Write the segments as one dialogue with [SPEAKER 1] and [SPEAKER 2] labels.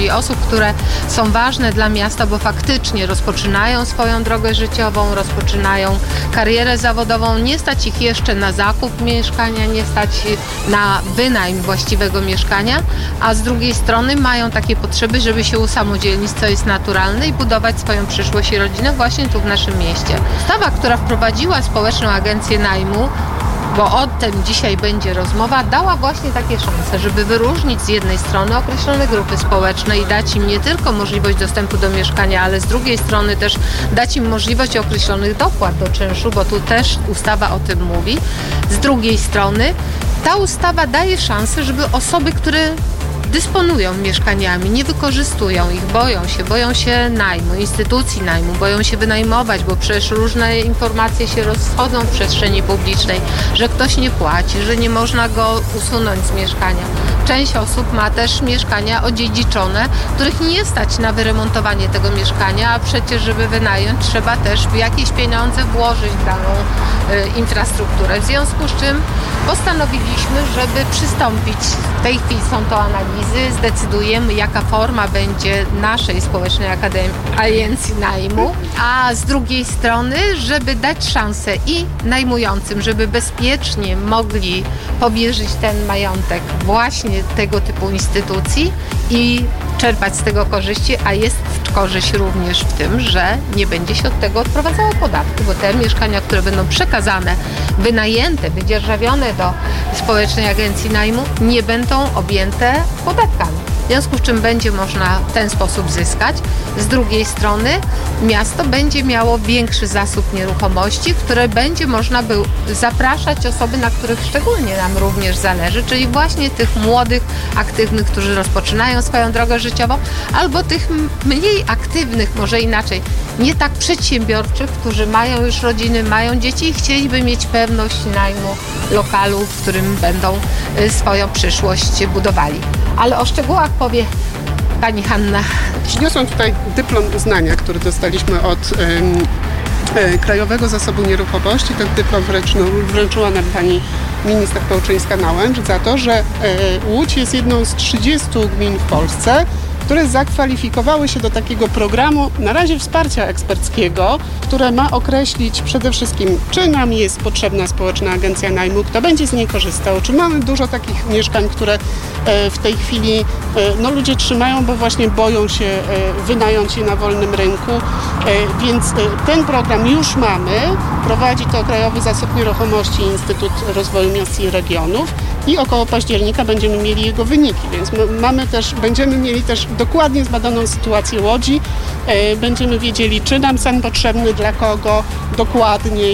[SPEAKER 1] czyli osób, które są ważne dla miasta, bo faktycznie rozpoczynają swoją drogę życiową, rozpoczynają karierę zawodową, nie stać ich jeszcze na zakup mieszkania, nie stać na wynajem właściwego mieszkania, a z drugiej strony mają takie potrzeby, żeby się usamodzielnić, co jest naturalne i budować swoją przyszłość i rodzinę właśnie tu w naszym mieście. Ustawa, która wprowadziła społeczną agencję najmu, bo o tym dzisiaj będzie rozmowa, dała właśnie takie szanse, żeby wyróżnić z jednej strony określone grupy społeczne i dać im nie tylko możliwość dostępu do mieszkania, ale z drugiej strony też dać im możliwość określonych dopłat do czynszu, bo tu też ustawa o tym mówi. Z drugiej strony ta ustawa daje szansę, żeby osoby, które dysponują mieszkaniami, nie wykorzystują ich, boją się najmu, instytucji najmu, boją się wynajmować, bo przecież różne informacje się rozchodzą w przestrzeni publicznej, że ktoś nie płaci, że nie można go usunąć z mieszkania. Część osób ma też mieszkania odziedziczone, których nie stać na wyremontowanie tego mieszkania, a przecież żeby wynająć trzeba też w jakieś pieniądze włożyć w daną infrastrukturę. W związku z czym postanowiliśmy, żeby przystąpić, w tej chwili są to analizy, zdecydujemy jaka forma będzie naszej społecznej agencji najmu, a z drugiej strony, żeby dać szansę i najmującym, żeby bezpiecznie mogli powierzyć ten majątek właśnie tego typu instytucji i czerpać z tego korzyści, a jest korzyść również w tym, że nie będzie się od tego odprowadzało podatku, bo te mieszkania, które będą przekazane, wynajęte, wydzierżawione do społecznej agencji najmu, nie będą objęte podatkami. W związku z czym będzie można w ten sposób zyskać. Z drugiej strony miasto będzie miało większy zasób nieruchomości, które będzie można było zapraszać osoby, na których szczególnie nam również zależy, czyli właśnie tych młodych, aktywnych, którzy rozpoczynają swoją drogę życiową, albo tych mniej aktywnych, może inaczej, nie tak przedsiębiorczych, którzy mają już rodziny, mają dzieci i chcieliby mieć pewność najmu lokalu, w którym będą swoją przyszłość budowali. Ale o szczegółach powie pani Hanna.
[SPEAKER 2] Przyniosłam tutaj dyplom uznania, który dostaliśmy od Krajowego Zasobu Nieruchomości. Ten dyplom wręczyła nam pani minister Pełczyńska-Nałęcz za to, że Łódź jest jedną z 30 gmin w Polsce, które zakwalifikowały się do takiego programu, na razie wsparcia eksperckiego, które ma określić przede wszystkim, czy nam jest potrzebna społeczna agencja najmu, kto będzie z niej korzystał, czy mamy dużo takich mieszkań, które w tej chwili ludzie trzymają, bo właśnie boją się wynająć je na wolnym rynku, więc ten program już mamy, prowadzi to Krajowy Zasób Nieruchomości i Instytut Rozwoju Miast i Regionów i około października będziemy mieli jego wyniki, więc będziemy mieli też dokładnie zbadaną sytuację Łodzi, będziemy wiedzieli, czy nam SAN potrzebny, dla kogo, dokładnie,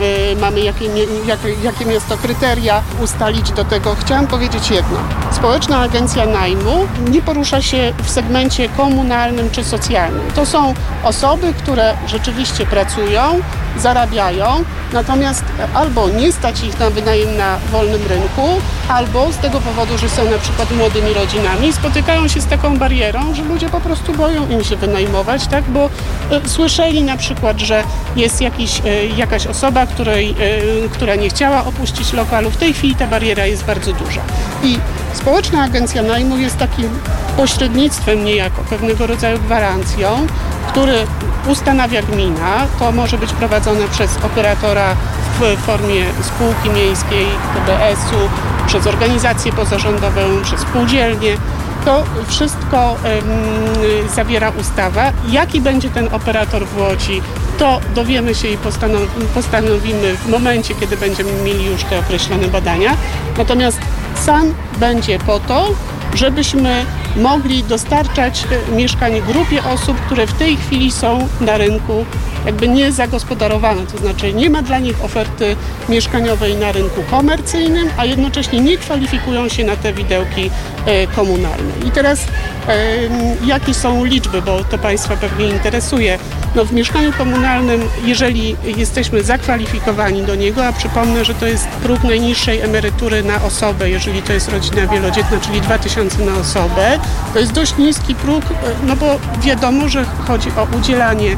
[SPEAKER 2] jakie miasto kryteria ustalić do tego. Chciałam powiedzieć jedno. Społeczna agencja najmu nie porusza się w segmencie komunalnym czy socjalnym. To są osoby, które rzeczywiście pracują, zarabiają, natomiast albo nie stać ich na wynajem na wolnym rynku, albo z tego powodu, że są na przykład młodymi rodzinami, spotykają się z taką barierą, że ludzie po prostu boją im się wynajmować, tak? Bo słyszeli na przykład, że jest jakaś osoba, która nie chciała opuścić lokalu. W tej chwili ta bariera jest bardzo duża. I społeczna agencja najmu jest takim pośrednictwem niejako, pewnego rodzaju gwarancją, który ustanawia gmina. To może być prowadzone przez operatora w formie spółki miejskiej, PBS-u, przez organizację pozarządową, przez spółdzielnię. To wszystko zawiera ustawa. Jaki będzie ten operator w Łodzi, to dowiemy się i postanowimy w momencie, kiedy będziemy mieli już te określone badania. Natomiast SAN będzie po to, żebyśmy mogli dostarczać mieszkań grupie osób, które w tej chwili są na rynku jakby niezagospodarowane, to znaczy nie ma dla nich oferty mieszkaniowej na rynku komercyjnym, a jednocześnie nie kwalifikują się na te widełki komunalne. I teraz jakie są liczby, bo to Państwa pewnie interesuje. W mieszkaniu komunalnym, jeżeli jesteśmy zakwalifikowani do niego, a przypomnę, że to jest próg najniższej emerytury na osobę, jeżeli to jest rodzina wielodzietna, czyli 2000 na osobę, to jest dość niski próg, bo wiadomo, że chodzi o udzielanie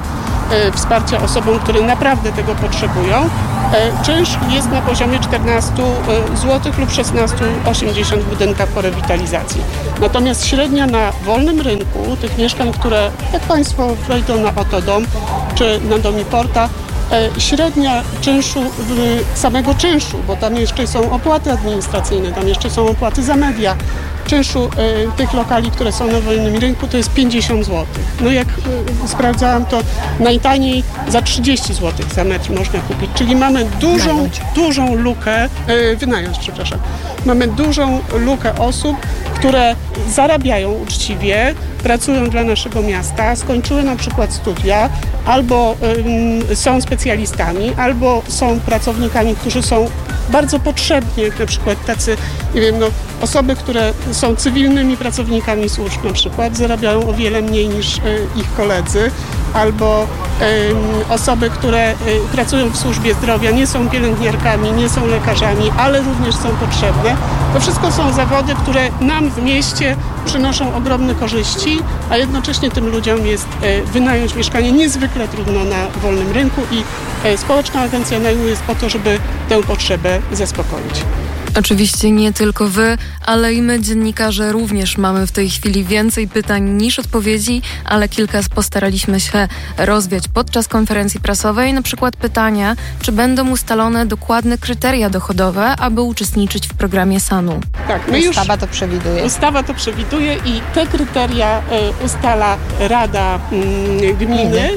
[SPEAKER 2] wsparcia osobom, które naprawdę tego potrzebują. Czynsz jest na poziomie 14 zł lub 16,80 w budynkach po rewitalizacji. Natomiast średnia na wolnym rynku tych mieszkań, które jak Państwo wejdą na Otodom czy na Domiporta, średnia czynszu, samego czynszu, bo tam jeszcze są opłaty administracyjne, tam jeszcze są opłaty za media, czynszu tych lokali, które są na wolnym rynku, to jest 50 zł. No jak sprawdzałam, to najtaniej za 30 zł za metr można kupić, czyli mamy dużą lukę, mamy dużą lukę osób, które zarabiają uczciwie, pracują dla naszego miasta, skończyły na przykład studia, albo są specjalistami, albo są pracownikami, którzy są bardzo potrzebni, jak na przykład tacy, nie wiem, osoby, które są cywilnymi pracownikami służb na przykład, zarabiają o wiele mniej niż ich koledzy, albo osoby, które pracują w służbie zdrowia, nie są pielęgniarkami, nie są lekarzami, ale również są potrzebne. To wszystko są zawody, które nam w mieście przynoszą ogromne korzyści, a jednocześnie tym ludziom jest wynająć mieszkanie niezwykle trudno na wolnym rynku i Społeczna Agencja Najmu jest po to, żeby tę potrzebę zaspokoić.
[SPEAKER 3] Oczywiście nie tylko wy, ale i my, dziennikarze, również mamy w tej chwili więcej pytań niż odpowiedzi, ale kilka postaraliśmy się rozwiać podczas konferencji prasowej. Na przykład pytanie, czy będą ustalone dokładne kryteria dochodowe, aby uczestniczyć w programie SAN-u.
[SPEAKER 2] Tak,
[SPEAKER 1] Ustawa to przewiduje.
[SPEAKER 2] Ustawa to przewiduje i te kryteria ustala Rada Gminy.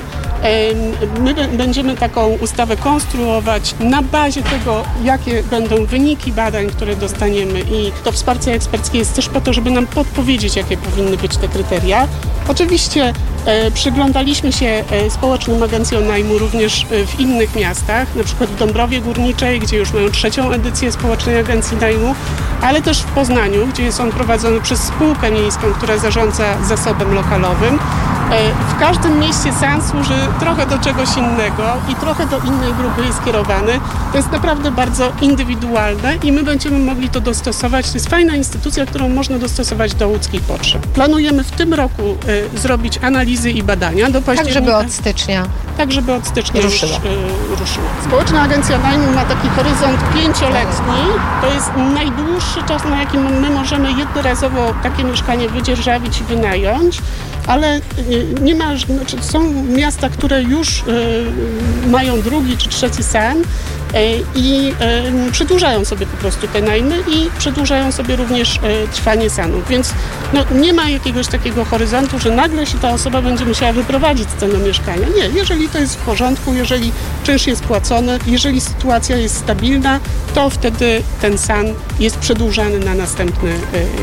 [SPEAKER 2] My będziemy taką ustawę konstruować na bazie tego, jakie będą wyniki badań, które dostaniemy, i to wsparcie eksperckie jest też po to, żeby nam podpowiedzieć, jakie powinny być te kryteria. Oczywiście przyglądaliśmy się społecznym agencjom najmu również w innych miastach, na przykład w Dąbrowie Górniczej, gdzie już mają 3. edycję społecznej agencji najmu, ale też w Poznaniu, gdzie jest on prowadzony przez spółkę miejską, która zarządza zasobem lokalowym. W każdym mieście SAN służy trochę do czegoś innego i trochę do innej grupy jest skierowany. To jest naprawdę bardzo indywidualne i my będziemy mogli to dostosować. To jest fajna instytucja, którą można dostosować do łódzkich potrzeb. Planujemy w tym roku zrobić analizy i badania do października.
[SPEAKER 1] Tak, żeby od stycznia
[SPEAKER 2] ruszyła. Społeczna Agencja Najmu ma taki horyzont 5-letni. To jest najdłuższy czas, na jakim my możemy jednorazowo takie mieszkanie wydzierżawić i wynająć. Ale nie ma, są miasta, które już mają 2. czy 3. SAN i przedłużają sobie po prostu te najmy i przedłużają sobie również trwanie SAN-ów. Więc nie ma jakiegoś takiego horyzontu, że nagle się ta osoba będzie musiała wyprowadzić z tego mieszkania. Nie, jeżeli to jest w porządku, jeżeli czynsz jest płacony, jeżeli sytuacja jest stabilna, to wtedy ten SAN jest przedłużany na następny.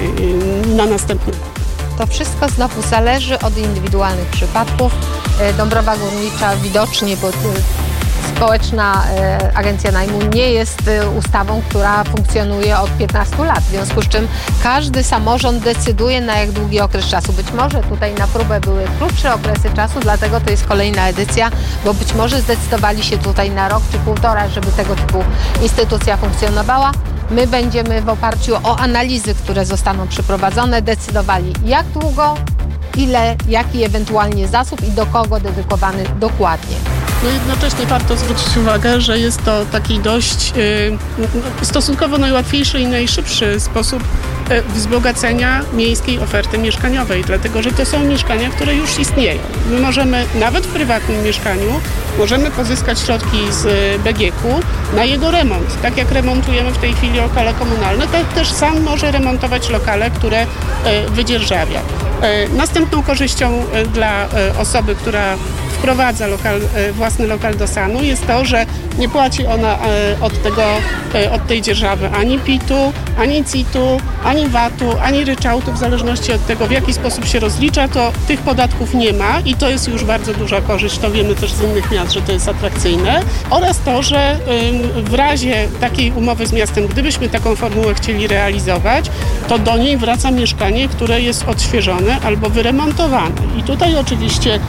[SPEAKER 1] To wszystko znowu zależy od indywidualnych przypadków. Dąbrowa Górnicza widocznie, bo Społeczna Agencja Najmu nie jest ustawą, która funkcjonuje od 15 lat, w związku z czym każdy samorząd decyduje, na jak długi okres czasu. Być może tutaj na próbę były krótsze okresy czasu, dlatego to jest kolejna edycja, bo być może zdecydowali się tutaj na rok czy 1,5, żeby tego typu instytucja funkcjonowała. My będziemy w oparciu o analizy, które zostaną przeprowadzone, decydowali, jak długo, ile, jaki ewentualnie zasób i do kogo dedykowany dokładnie.
[SPEAKER 2] Jednocześnie warto zwrócić uwagę, że jest to taki dość stosunkowo najłatwiejszy i najszybszy sposób wzbogacenia miejskiej oferty mieszkaniowej, dlatego że to są mieszkania, które już istnieją. My możemy nawet w prywatnym mieszkaniu pozyskać środki z BGK-u na jego remont. Tak jak remontujemy w tej chwili lokale komunalne, tak też SAN może remontować lokale, które wydzierżawia. Następną korzyścią dla osoby, która wprowadza własny lokal do SAN-u jest to, że nie płaci ona od tej dzierżawy ani PIT-u, ani CIT-u, ani VAT-u, ani ryczałtu, w zależności od tego, w jaki sposób się rozlicza, to tych podatków nie ma i to jest już bardzo duża korzyść, to wiemy też z innych miast, że to jest atrakcyjne. Oraz to, że w razie takiej umowy z miastem, gdybyśmy taką formułę chcieli realizować, to do niej wraca mieszkanie, które jest odświeżone albo wyremontowane. I tutaj oczywiście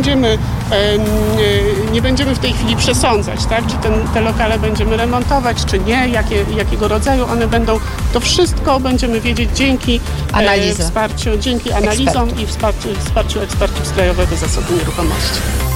[SPEAKER 2] nie będziemy w tej chwili przesądzać, tak? Czy te lokale będziemy remontować, czy nie, jakiego rodzaju one będą. To wszystko będziemy wiedzieć dzięki analizom i wsparciu ekspertów z Krajowego Zasobu Nieruchomości.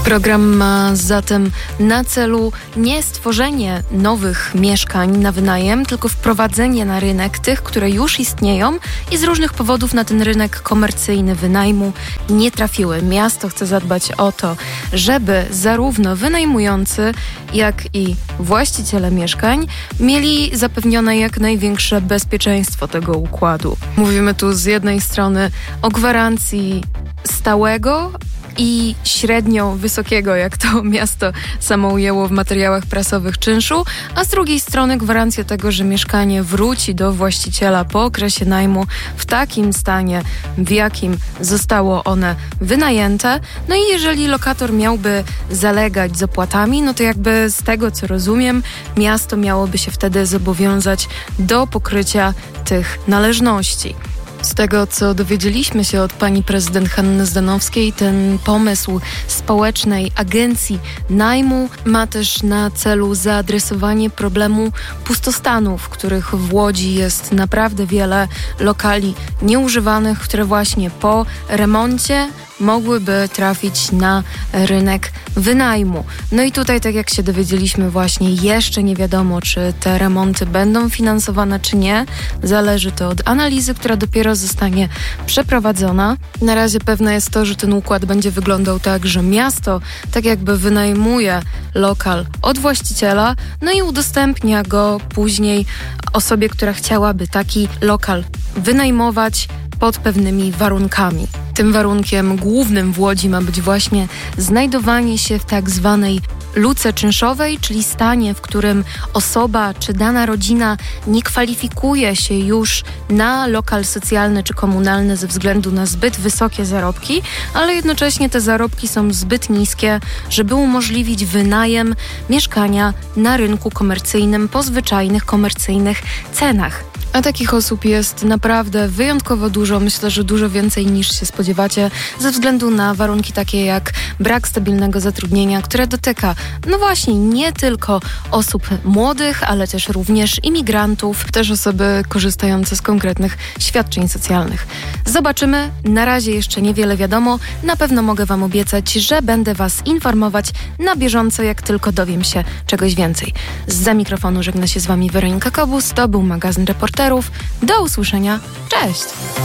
[SPEAKER 3] Program ma zatem na celu nie stworzenie nowych mieszkań na wynajem, tylko wprowadzenie na rynek tych, które już istnieją i z różnych powodów na ten rynek komercyjny wynajmu nie trafiły. Miasto chce zadbać o to, żeby zarówno wynajmujący, jak i właściciele mieszkań mieli zapewnione jak największe bezpieczeństwo tego układu. Mówimy tu z jednej strony o gwarancji stałego i średnio wysokiego, jak to miasto samo ujęło w materiałach prasowych, czynszu, a z drugiej strony gwarancję tego, że mieszkanie wróci do właściciela po okresie najmu w takim stanie, w jakim zostało one wynajęte. No i jeżeli lokator miałby zalegać z opłatami, no to jakby z tego, co rozumiem, miasto miałoby się wtedy zobowiązać do pokrycia tych należności. Z tego, co dowiedzieliśmy się od pani prezydent Hanny Zdanowskiej, ten pomysł społecznej agencji najmu ma też na celu zaadresowanie problemu pustostanów, których w Łodzi jest naprawdę wiele lokali nieużywanych, które właśnie po remoncie mogłyby trafić na rynek wynajmu. No i tutaj, tak jak się dowiedzieliśmy właśnie, jeszcze nie wiadomo, czy te remonty będą finansowane, czy nie. Zależy to od analizy, która dopiero zostanie przeprowadzona. Na razie pewne jest to, że ten układ będzie wyglądał tak, że miasto tak jakby wynajmuje lokal od właściciela, no i udostępnia go później osobie, która chciałaby taki lokal wynajmować pod pewnymi warunkami. Tym warunkiem głównym w Łodzi ma być właśnie znajdowanie się w tak zwanej luce czynszowej, czyli stanie, w którym osoba czy dana rodzina nie kwalifikuje się już na lokal socjalny czy komunalny ze względu na zbyt wysokie zarobki, ale jednocześnie te zarobki są zbyt niskie, żeby umożliwić wynajem mieszkania na rynku komercyjnym po zwyczajnych komercyjnych cenach. A takich osób jest naprawdę wyjątkowo dużo, myślę, że dużo więcej niż się spodziewacie, ze względu na warunki takie jak brak stabilnego zatrudnienia, które dotyka, no właśnie, nie tylko osób młodych, ale też również imigrantów, też osoby korzystające z konkretnych świadczeń socjalnych. Zobaczymy, na razie jeszcze niewiele wiadomo, na pewno mogę Wam obiecać, że będę Was informować na bieżąco, jak tylko dowiem się czegoś więcej. Zza mikrofonu żegna się z Wami Weronika Kobus, to był magazyn Reporterów. Do usłyszenia. Cześć!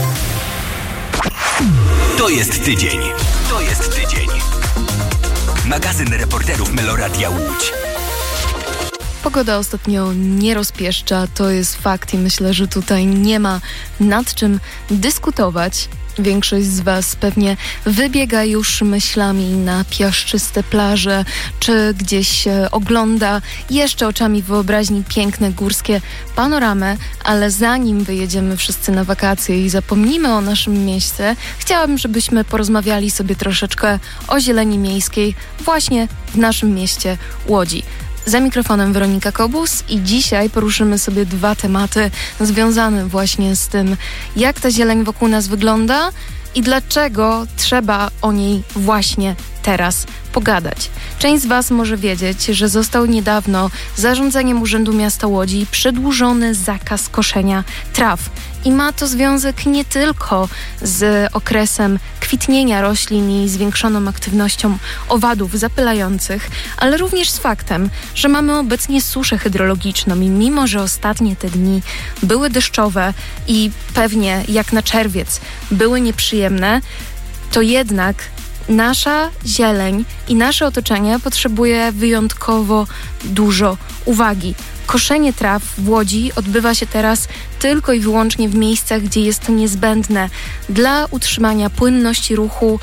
[SPEAKER 4] To jest tydzień. To jest tydzień. Magazyn Reporterów Meloradia Łódź.
[SPEAKER 3] Pogoda ostatnio nie rozpieszcza, to jest fakt i myślę, że tutaj nie ma nad czym dyskutować. Większość z Was pewnie wybiega już myślami na piaszczyste plaże, czy gdzieś ogląda jeszcze oczami wyobraźni piękne górskie panoramy, ale zanim wyjedziemy wszyscy na wakacje i zapomnimy o naszym mieście, chciałabym, żebyśmy porozmawiali sobie troszeczkę o zieleni miejskiej właśnie w naszym mieście Łodzi. Za mikrofonem Weronika Kobus i dzisiaj poruszymy sobie dwa tematy związane właśnie z tym, jak ta zieleń wokół nas wygląda i dlaczego trzeba o niej właśnie teraz pogadać. Część z Was może wiedzieć, że został niedawno zarządzeniem Urzędu Miasta Łodzi przedłużony zakaz koszenia traw. I ma to związek nie tylko z okresem kwitnienia roślin i zwiększoną aktywnością owadów zapylających, ale również z faktem, że mamy obecnie suszę hydrologiczną i mimo, że ostatnie te dni były deszczowe i pewnie jak na czerwiec były nieprzyjemne, to jednak nasza zieleń i nasze otoczenie potrzebuje wyjątkowo dużo uwagi. Koszenie traw w Łodzi odbywa się teraz tylko i wyłącznie w miejscach, gdzie jest to niezbędne dla utrzymania płynności ruchu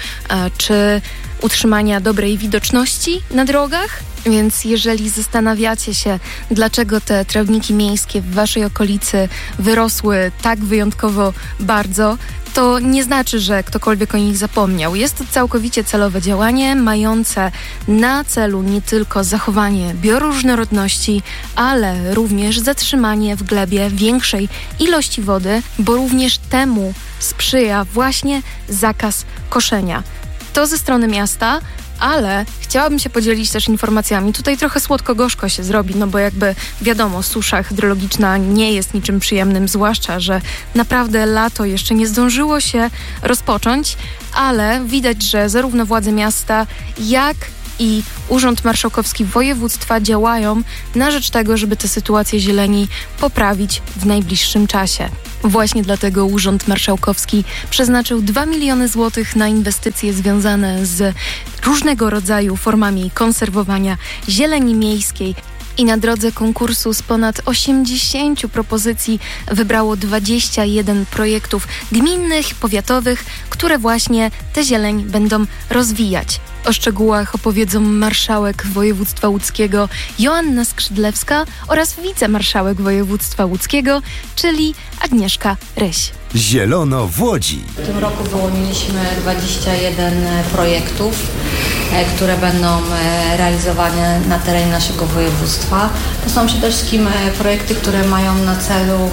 [SPEAKER 3] czy utrzymania dobrej widoczności na drogach. Więc jeżeli zastanawiacie się, dlaczego te trawniki miejskie w Waszej okolicy wyrosły tak wyjątkowo bardzo, to nie znaczy, że ktokolwiek o nich zapomniał. Jest to całkowicie celowe działanie, mające na celu nie tylko zachowanie bioróżnorodności, ale również zatrzymanie w glebie większej ilości wody, bo również temu sprzyja właśnie zakaz koszenia. To ze strony miasta, ale chciałabym się podzielić też informacjami. Tutaj trochę słodko-gorzko się zrobi, no bo jakby wiadomo, susza hydrologiczna nie jest niczym przyjemnym, zwłaszcza, że naprawdę lato jeszcze nie zdążyło się rozpocząć, ale widać, że zarówno władze miasta, jak i Urząd Marszałkowski Województwa działają na rzecz tego, żeby tę sytuację zieleni poprawić w najbliższym czasie. Właśnie dlatego Urząd Marszałkowski przeznaczył 2 miliony złotych na inwestycje związane z różnego rodzaju formami konserwowania zieleni miejskiej. I na drodze konkursu z ponad 80 propozycji wybrało 21 projektów gminnych, powiatowych, które właśnie tę zieleń będą rozwijać. O szczegółach opowiedzą marszałek województwa łódzkiego Joanna Skrzydlewska oraz wicemarszałek województwa łódzkiego, czyli Agnieszka Ryś.
[SPEAKER 5] Zielono w Łodzi.
[SPEAKER 6] W tym roku wyłoniliśmy 21 projektów, które będą realizowane na terenie naszego województwa. To są przede wszystkim projekty, które mają na celu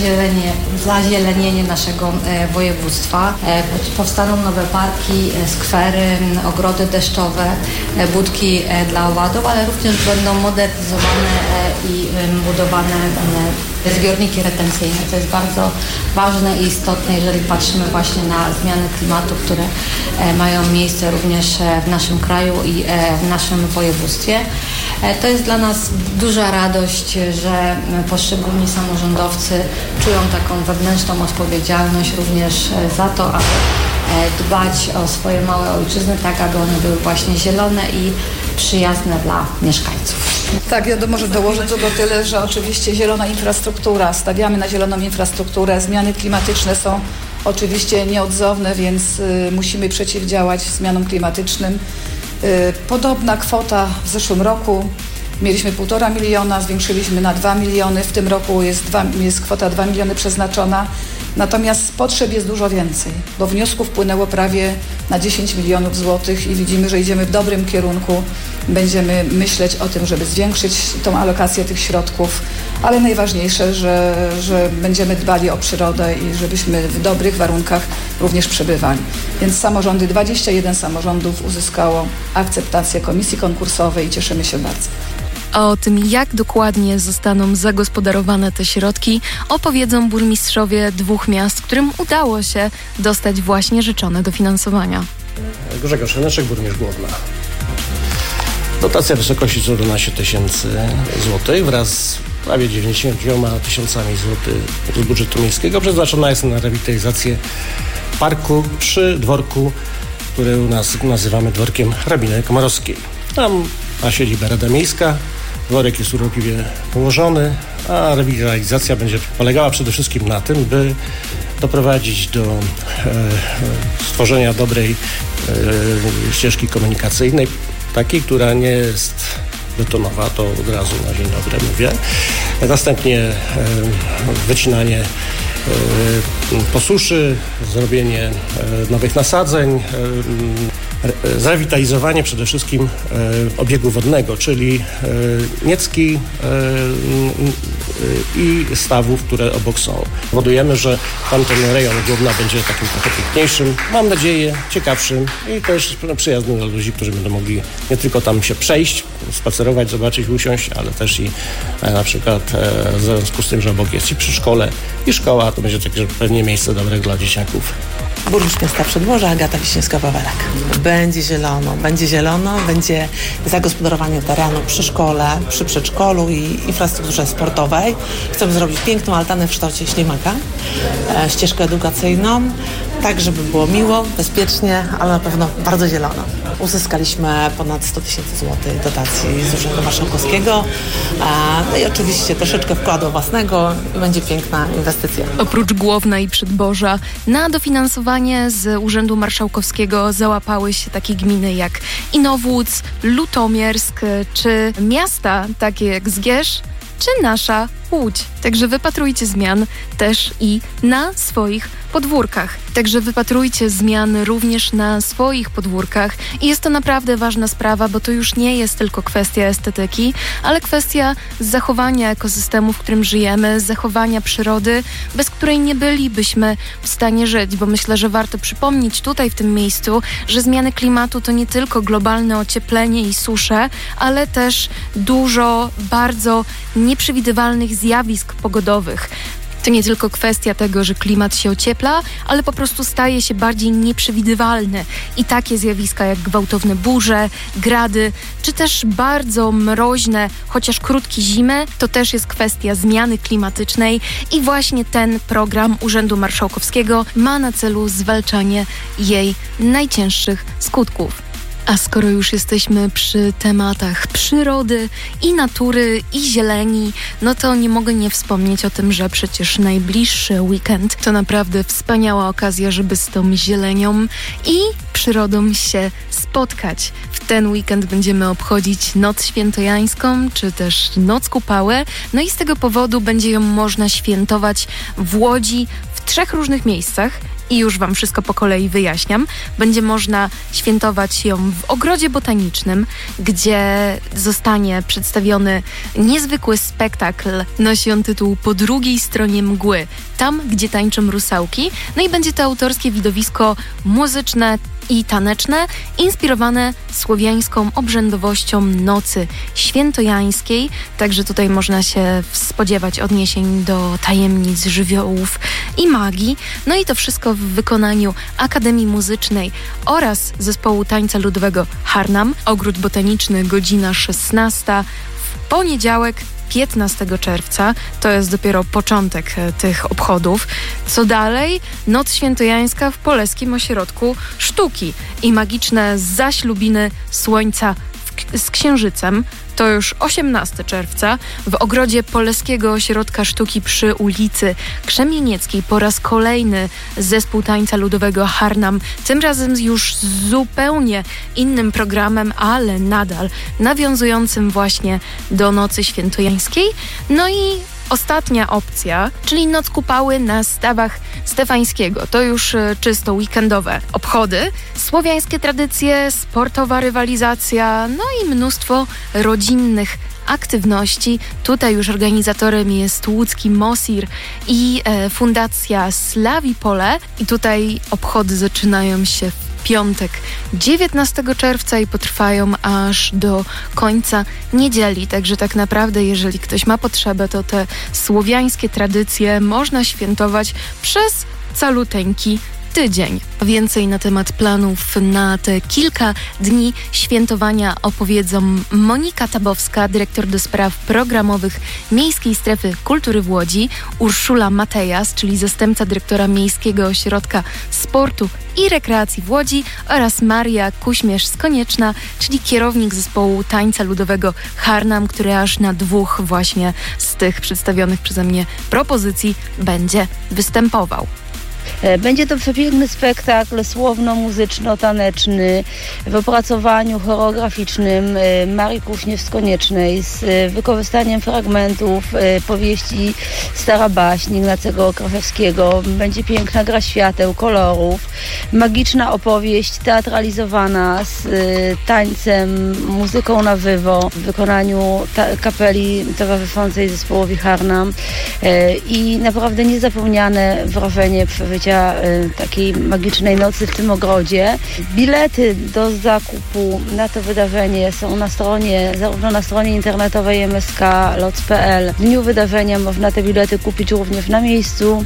[SPEAKER 6] zazielenienie naszego województwa. Powstaną nowe parki, skwery, ogrody deszczowe, budki dla owadów, ale również będą modernizowane i budowane zbiorniki retencyjne. To jest bardzo ważne i istotne, jeżeli patrzymy właśnie na zmiany klimatu, które mają miejsce również w naszym kraju i w naszym województwie. To jest dla nas duża radość, że poszczególni samorządowcy czują taką wewnętrzną odpowiedzialność również za to, aby dbać o swoje małe ojczyzny, tak aby one były właśnie zielone i przyjazne dla mieszkańców.
[SPEAKER 7] Tak, ja może dołożę tylko tyle, że oczywiście zielona infrastruktura, stawiamy na zieloną infrastrukturę, zmiany klimatyczne są oczywiście nieodzowne, więc musimy przeciwdziałać zmianom klimatycznym. Podobna kwota w zeszłym roku, mieliśmy 1,5 miliona, zwiększyliśmy na 2 miliony, w tym roku jest kwota 2 miliony przeznaczona. Natomiast potrzeb jest dużo więcej, bo wniosków wpłynęło prawie na 10 milionów złotych i widzimy, że idziemy w dobrym kierunku. Będziemy myśleć o tym, żeby zwiększyć tą alokację tych środków, ale najważniejsze, że będziemy dbali o przyrodę i żebyśmy w dobrych warunkach również przebywali. Więc 21 samorządów uzyskało akceptację komisji konkursowej i cieszymy się bardzo.
[SPEAKER 3] A o tym, jak dokładnie zostaną zagospodarowane te środki, opowiedzą burmistrzowie 2 miast, którym udało się dostać właśnie życzone dofinansowania.
[SPEAKER 8] Grzegorz Janeczek, burmistrz Głowna. Dotacja w wysokości 112 tysięcy złotych wraz z prawie 90 tysiącami złotych z budżetu miejskiego przeznaczona jest na rewitalizację parku przy dworku, który u nas nazywamy dworkiem hrabiny Komorowskiej. Tam ma siedzibę Rada Miejska, dworek jest urokliwie położony, a rewitalizacja będzie polegała przede wszystkim na tym, by doprowadzić do stworzenia dobrej ścieżki komunikacyjnej, takiej, która nie jest betonowa, to od razu na dzień dobry mówię. Następnie wycinanie posuszy, zrobienie nowych nasadzeń, zrewitalizowanie przede wszystkim obiegu wodnego, czyli Niecki i stawów, które obok są. Powodujemy, że tamten rejon Głowna będzie takim trochę piękniejszym, mam nadzieję, ciekawszym i też przyjaznym dla ludzi, którzy będą mogli nie tylko tam się przejść, spacerować, zobaczyć, usiąść, ale też i na przykład w związku z tym, że obok jest i przedszkole i szkoła, to będzie takie pewnie miejsce dobre dla dzieciaków.
[SPEAKER 9] Burmistrz miasta Przedmorza Agata Wiśniewska-Wawerak. Będzie zielono, będzie zagospodarowanie terenu przy szkole, przy przedszkolu i infrastrukturze sportowej. Chcemy zrobić piękną altannę w kształcie ślimaka, ścieżkę edukacyjną, tak żeby było miło, bezpiecznie, ale na pewno bardzo zielono. Uzyskaliśmy ponad 100 tysięcy złotych dotacji z Urzędu Marszałkowskiego, no i oczywiście troszeczkę wkładu własnego i będzie piękna inwestycja.
[SPEAKER 3] Oprócz Głowna i Przedborza na dofinansowanie z Urzędu Marszałkowskiego załapały się takie gminy jak Inowłódz, Lutomiersk, czy miasta takie jak Zgierz, czy nasza Łódź. Także wypatrujcie zmian też i na swoich podwórkach. Także wypatrujcie zmian również na swoich podwórkach i jest to naprawdę ważna sprawa, bo to już nie jest tylko kwestia estetyki, ale kwestia zachowania ekosystemu, w którym żyjemy, zachowania przyrody, bez której nie bylibyśmy w stanie żyć, bo myślę, że warto przypomnieć tutaj w tym miejscu, że zmiany klimatu to nie tylko globalne ocieplenie i susze, ale też dużo bardzo nieprzewidywalnych zjawisk pogodowych. To nie tylko kwestia tego, że klimat się ociepla, ale po prostu staje się bardziej nieprzewidywalny. I takie zjawiska jak gwałtowne burze, grady, czy też bardzo mroźne, chociaż krótkie zimy, to też jest kwestia zmiany klimatycznej i właśnie ten program Urzędu Marszałkowskiego ma na celu zwalczanie jej najcięższych skutków. A skoro już jesteśmy przy tematach przyrody i natury i zieleni, no to nie mogę nie wspomnieć o tym, że przecież najbliższy weekend to naprawdę wspaniała okazja, żeby z tą zielenią i przyrodą się spotkać. W ten weekend będziemy obchodzić Noc Świętojańską, czy też Noc Kupałę. No i z tego powodu będzie ją można świętować w Łodzi w 3 różnych miejscach. I już Wam wszystko po kolei wyjaśniam. Będzie można świętować ją w Ogrodzie Botanicznym, gdzie zostanie przedstawiony niezwykły spektakl. Nosi on tytuł Po drugiej stronie mgły. Tam, gdzie tańczą rusałki. No i będzie to autorskie widowisko muzyczne i taneczne, inspirowane słowiańską obrzędowością nocy świętojańskiej. Także tutaj można się spodziewać odniesień do tajemnic, żywiołów i magii. No i to wszystko w wykonaniu Akademii Muzycznej oraz Zespołu Tańca Ludowego Harnam. Ogród Botaniczny, godzina 16. W poniedziałek 15 czerwca, to jest dopiero początek tych obchodów. Co dalej? Noc Świętojańska w Polskim Ośrodku Sztuki i magiczne zaślubiny Słońca z Księżycem. To już 18 czerwca w ogrodzie Polskiego Ośrodka Sztuki przy ulicy Krzemienieckiej po raz kolejny zespół tańca ludowego Harnam, tym razem już z zupełnie innym programem, ale nadal nawiązującym właśnie do Nocy Świętojańskiej. No i ostatnia opcja, czyli Noc Kupały na stawach Stefańskiego. To już czysto weekendowe obchody, słowiańskie tradycje, sportowa rywalizacja, no i mnóstwo rodzinnych aktywności. Tutaj już organizatorem jest łódzki Mosir i Fundacja Slawi Pole. I tutaj obchody zaczynają się w piątek 19 czerwca i potrwają aż do końca niedzieli. Także tak naprawdę, jeżeli ktoś ma potrzebę, to te słowiańskie tradycje można świętować przez caluteńki tydzień. Więcej na temat planów na te kilka dni świętowania opowiedzą Monika Tabowska, dyrektor do spraw programowych Miejskiej Strefy Kultury w Łodzi, Urszula Matejas, czyli zastępca dyrektora Miejskiego Ośrodka Sportu i Rekreacji w Łodzi oraz Maria Kuśmierz-Skonieczna, czyli kierownik zespołu tańca ludowego Harnam, który aż na 2 właśnie z tych przedstawionych przeze mnie propozycji będzie występował.
[SPEAKER 10] Będzie to przepiękny spektakl słowno-muzyczno-taneczny w opracowaniu choreograficznym Marii Kuśmierz-Skoniecznej z wykorzystaniem fragmentów powieści Stara baśń Ignacego Kraszewskiego. Będzie piękna gra świateł, kolorów, magiczna opowieść teatralizowana z tańcem, muzyką na żywo w wykonaniu kapeli towarzyszącej zespołowi Harnam i naprawdę niezapomniane wrażenie przeżycia takiej magicznej nocy w tym ogrodzie. Bilety do zakupu na to wydarzenie są na stronie, zarówno na stronie internetowej msk.loc.pl. W dniu wydarzenia można te bilety kupić również na miejscu.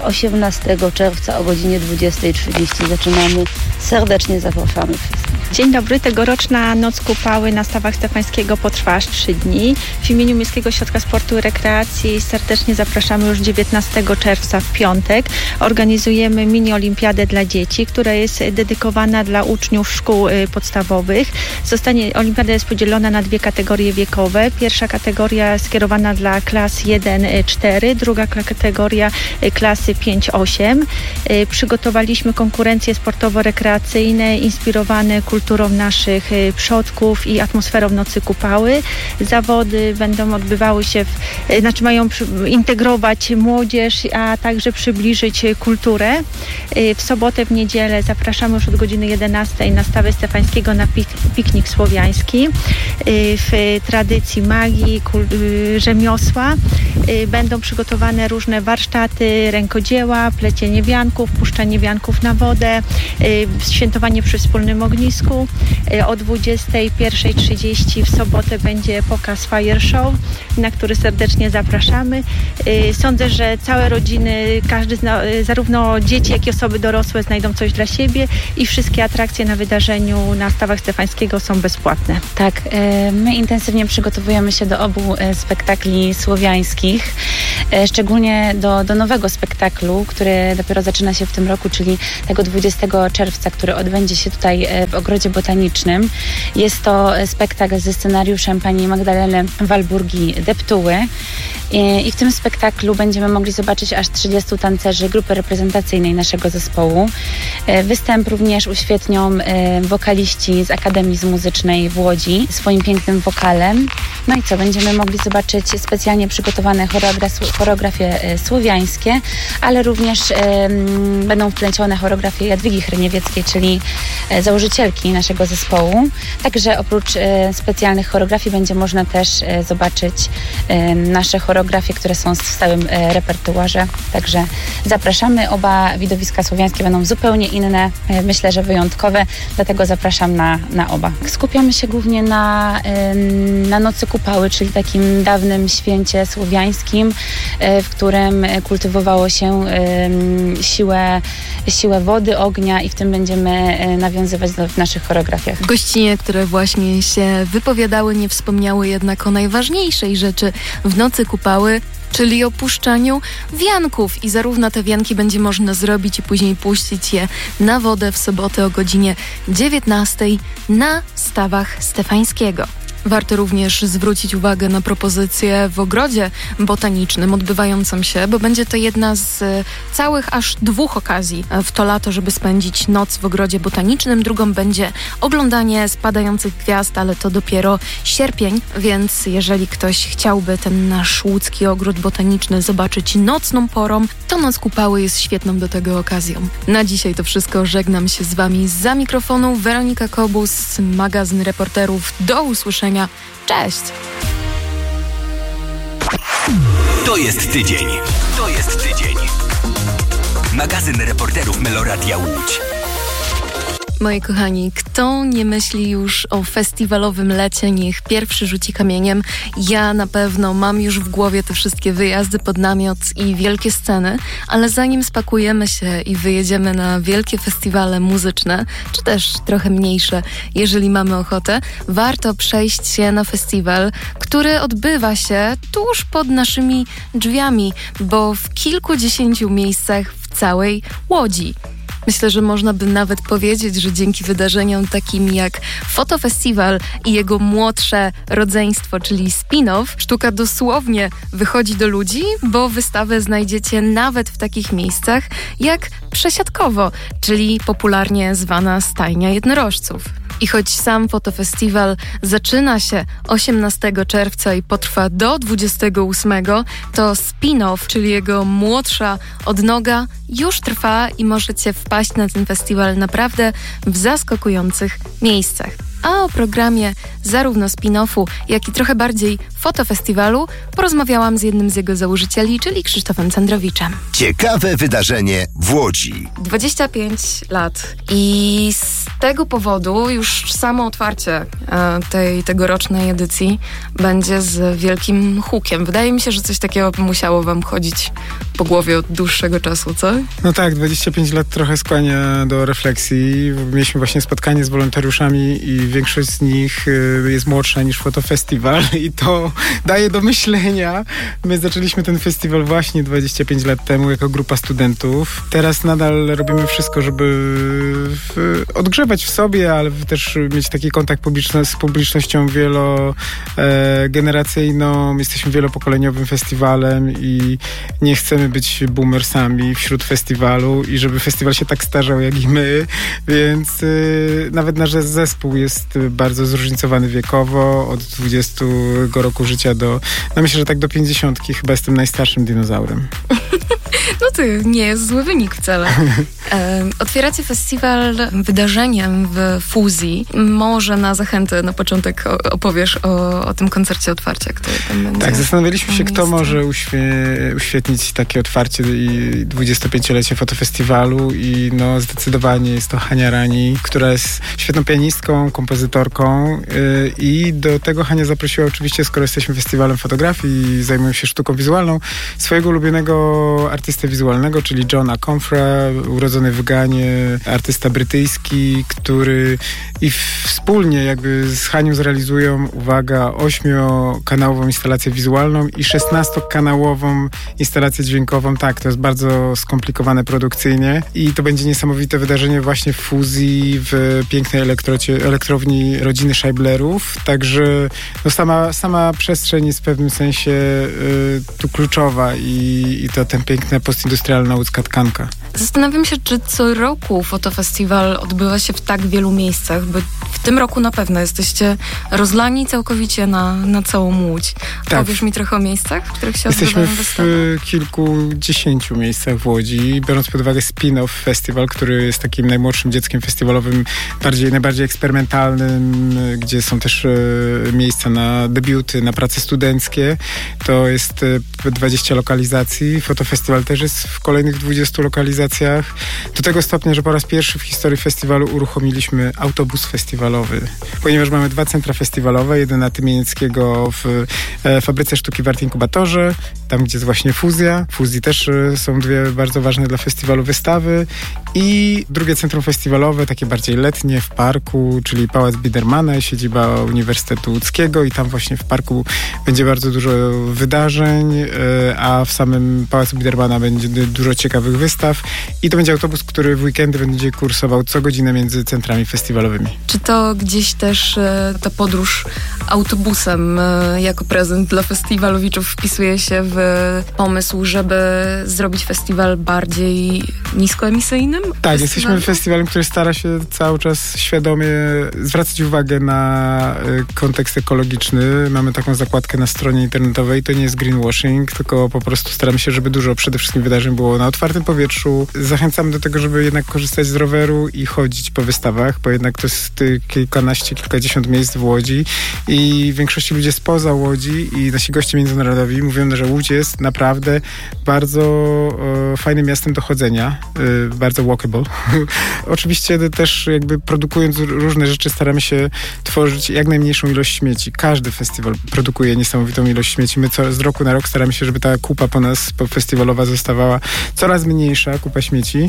[SPEAKER 10] 18 czerwca o godzinie 20:30 zaczynamy. Serdecznie zapraszamy wszystkich.
[SPEAKER 11] Dzień dobry. Tegoroczna Noc Kupały na stawach Stefańskiego potrwa aż 3 dni. W imieniu Miejskiego Ośrodka Sportu i Rekreacji serdecznie zapraszamy już 19 czerwca w piątek. Organizujemy mini-olimpiadę dla dzieci, która jest dedykowana dla uczniów szkół podstawowych. Olimpiada jest podzielona na 2 kategorie wiekowe. Pierwsza kategoria skierowana dla klas 1-4, druga kategoria klasy 5-8. Przygotowaliśmy konkurencje sportowo-rekreacyjne inspirowane kulturą naszych przodków i atmosferą Nocy Kupały. Zawody będą odbywały się, mają integrować młodzież, a także przybliżyć kulturę kulturze. W sobotę, w niedzielę zapraszamy już od godziny 11 na Stawę Stefańskiego na piknik słowiański. W tradycji magii, rzemiosła będą przygotowane różne warsztaty, rękodzieła, plecienie wianków, puszczanie wianków na wodę, świętowanie przy wspólnym ognisku. O 21:30 w sobotę będzie pokaz Fire Show, na który serdecznie zapraszamy. Sądzę, że całe rodziny, zarówno dzieci, jak i osoby dorosłe znajdą coś dla siebie i wszystkie atrakcje na wydarzeniu na Stawach Stefańskiego są bezpłatne.
[SPEAKER 12] Tak, my intensywnie przygotowujemy się do obu spektakli słowiańskich, szczególnie do nowego spektaklu, który dopiero zaczyna się w tym roku, czyli tego 20 czerwca, który odbędzie się tutaj w Ogrodzie Botanicznym. Jest to spektakl ze scenariuszem pani Magdaleny Walburgi-Deptuły i w tym spektaklu będziemy mogli zobaczyć aż 30 tancerzy grupy reprezentacyjnej naszego zespołu. Występ również uświetnią wokaliści z Akademii Muzycznej w Łodzi swoim pięknym wokalem. No i co, będziemy mogli zobaczyć specjalnie przygotowane choreografie słowiańskie, ale również będą wplecione choreografie Jadwigi Hryniewieckiej, czyli założycielki naszego zespołu. Także oprócz specjalnych choreografii będzie można też zobaczyć nasze choreografie, które są w stałym repertuarze. Także zapraszamy. Oba widowiska słowiańskie będą zupełnie inne, myślę, że wyjątkowe, dlatego zapraszam na oba. Skupiamy się głównie na Nocy Kupały, czyli takim dawnym święcie słowiańskim, w którym kultywowało się siłę wody, ognia i w tym będziemy nawiązywać w naszych choreografiach.
[SPEAKER 3] Gościnie, które właśnie się wypowiadały, nie wspomniały jednak o najważniejszej rzeczy w Nocy Kupały, czyli o puszczaniu wianków. I zarówno te wianki będzie można zrobić i później puścić je na wodę w sobotę o godzinie 19 na Stawach Stefańskiego. Warto również zwrócić uwagę na propozycję w Ogrodzie Botanicznym odbywającą się, bo będzie to jedna z całych aż 2 okazji w to lato, żeby spędzić noc w Ogrodzie Botanicznym. Drugą będzie oglądanie spadających gwiazd, ale to dopiero sierpień, więc jeżeli ktoś chciałby ten nasz łódzki Ogród Botaniczny zobaczyć nocną porą, to Noc Kupały jest świetną do tego okazją. Na dzisiaj to wszystko. Żegnam się z Wami zza mikrofonu. Weronika Kobus, magazyn reporterów. Do usłyszenia. Cześć!
[SPEAKER 4] To jest tydzień. To jest tydzień. Magazyn reporterów Meloradia Łódź.
[SPEAKER 3] Moi kochani, kto nie myśli już o festiwalowym lecie, niech pierwszy rzuci kamieniem. Ja na pewno mam już w głowie te wszystkie wyjazdy pod namiot i wielkie sceny, ale zanim spakujemy się i wyjedziemy na wielkie festiwale muzyczne, czy też trochę mniejsze, jeżeli mamy ochotę, warto przejść się na festiwal, który odbywa się tuż pod naszymi drzwiami, bo w kilkudziesięciu miejscach w całej Łodzi. Myślę, że można by nawet powiedzieć, że dzięki wydarzeniom takim jak Fotofestiwal i jego młodsze rodzeństwo, czyli spin-off, sztuka dosłownie wychodzi do ludzi, bo wystawę znajdziecie nawet w takich miejscach jak Przesiadkowo, czyli popularnie zwana Stajnia Jednorożców. I choć sam fotofestiwal zaczyna się 18 czerwca i potrwa do 28, to spin-off, czyli jego młodsza odnoga, już trwa i możecie wpaść na ten festiwal naprawdę w zaskakujących miejscach. A o programie zarówno spin-offu, jak i trochę bardziej fotofestiwalu porozmawiałam z jednym z jego założycieli, czyli Krzysztofem Candrowiczem.
[SPEAKER 5] Ciekawe wydarzenie w Łodzi.
[SPEAKER 3] 25 lat i z tego powodu już samo otwarcie tej tegorocznej edycji będzie z wielkim hukiem. Wydaje mi się, że coś takiego musiało wam chodzić po głowie od dłuższego czasu, co?
[SPEAKER 13] No tak, 25 lat trochę skłania do refleksji. Mieliśmy właśnie spotkanie z wolontariuszami i większość z nich jest młodsza niż Fotofestiwal i to daje do myślenia. My zaczęliśmy ten festiwal właśnie 25 lat temu jako grupa studentów. Teraz nadal robimy wszystko, żeby odgrzewać w sobie, ale też mieć taki kontakt z publicznością wielogeneracyjną. Jesteśmy wielopokoleniowym festiwalem i nie chcemy być boomersami wśród festiwalu i żeby festiwal się tak starzał jak i my, więc nawet nasz zespół jest bardzo zróżnicowany wiekowo, od 20 roku życia do, no myślę, że tak do 50. Chyba jestem najstarszym dinozaurem.
[SPEAKER 3] No to nie jest zły wynik wcale. Otwieracie festiwal wydarzeniem w Fuzji. Może na zachętę na początek opowiesz o tym koncercie otwarcia, który tam będzie.
[SPEAKER 13] Tak, zastanawialiśmy się, kto może uświetnić takie otwarcie i 25-lecie fotofestiwalu i no zdecydowanie jest to Hania Rani, która jest świetną pianistką, kompozytorką i do tego Hania zaprosiła oczywiście, skoro jesteśmy festiwalem fotografii i zajmują się sztuką wizualną, swojego ulubionego artystę wizualnego, czyli Johna Comfra, urodzony w Ganie, artysta brytyjski, który i wspólnie jakby z Hanią zrealizują, uwaga, 8-kanałową instalację wizualną i 16-kanałową instalację dźwiękową. Tak, to jest bardzo skomplikowane produkcyjnie i to będzie niesamowite wydarzenie właśnie w Fuzji, w pięknej elektrowni rodziny Scheiblerów. Także no sama przestrzeń jest w pewnym sensie tu kluczowa i to ten piękna postindustrialna łódzka tkanka.
[SPEAKER 3] Zastanawiam się, czy co roku fotofestiwal odbywa się w tak wielu miejscach, bo w tym roku na pewno jesteście rozlani całkowicie na całą Łódź. Tak. Powiesz mi trochę o miejscach, w których się odbywają wystawy?
[SPEAKER 13] Jesteśmy w kilkudziesięciu miejscach w Łodzi, biorąc pod uwagę Spin-Off Festival, który jest takim najmłodszym dzieckiem festiwalowym, najbardziej eksperymentalnym, gdzie są też miejsca na debiuty, na prace studenckie. To jest 20 lokalizacji. Fotofestiwal też jest w kolejnych 20 lokalizacjach. Do tego stopnia, że po raz pierwszy w historii festiwalu uruchomiliśmy autobus festiwalowy, ponieważ mamy 2 centra festiwalowe, jeden na Tymienieckiego w Fabryce Sztuki w Art Inkubatorze, tam gdzie jest właśnie Fuzja. W Fuzji też są 2 bardzo ważne dla festiwalu wystawy i drugie centrum festiwalowe, takie bardziej letnie w parku, czyli Pałac Biedermana, siedziba Uniwersytetu Łódzkiego i tam właśnie w parku będzie bardzo dużo wydarzeń, a w samym Pałacu Biedermana będzie dużo ciekawych wystaw i to będzie autobus, który w weekendy będzie kursował co godzinę między centrami festiwalowymi.
[SPEAKER 3] Czy to gdzieś też ta podróż autobusem jako prezent dla festiwalowiczów wpisuje się w pomysł, żeby zrobić festiwal bardziej niskoemisyjnym?
[SPEAKER 13] Tak, jesteśmy festiwalem, który stara się cały czas świadomie zwracać uwagę na kontekst ekologiczny. Mamy taką zakładkę na stronie internetowej. To nie jest greenwashing, tylko po prostu staramy się, żeby dużo przede wszystkim wydarzeń było na otwartym powietrzu. Zachęcamy do tego, żeby jednak korzystać z roweru i chodzić po wystawach, bo jednak to jest kilkadziesiąt miejsc w Łodzi i w większości ludzie spoza Łodzi i nasi goście międzynarodowi mówią, że Łódź jest naprawdę bardzo fajnym miastem do chodzenia, bardzo walkable. Oczywiście też jakby produkując różne rzeczy staramy się tworzyć jak najmniejszą ilość śmieci. Każdy festiwal produkuje niesamowitą ilość śmieci. My z roku na rok staramy się, żeby ta kupa festiwalowa zostawała coraz mniejsza, kupa śmieci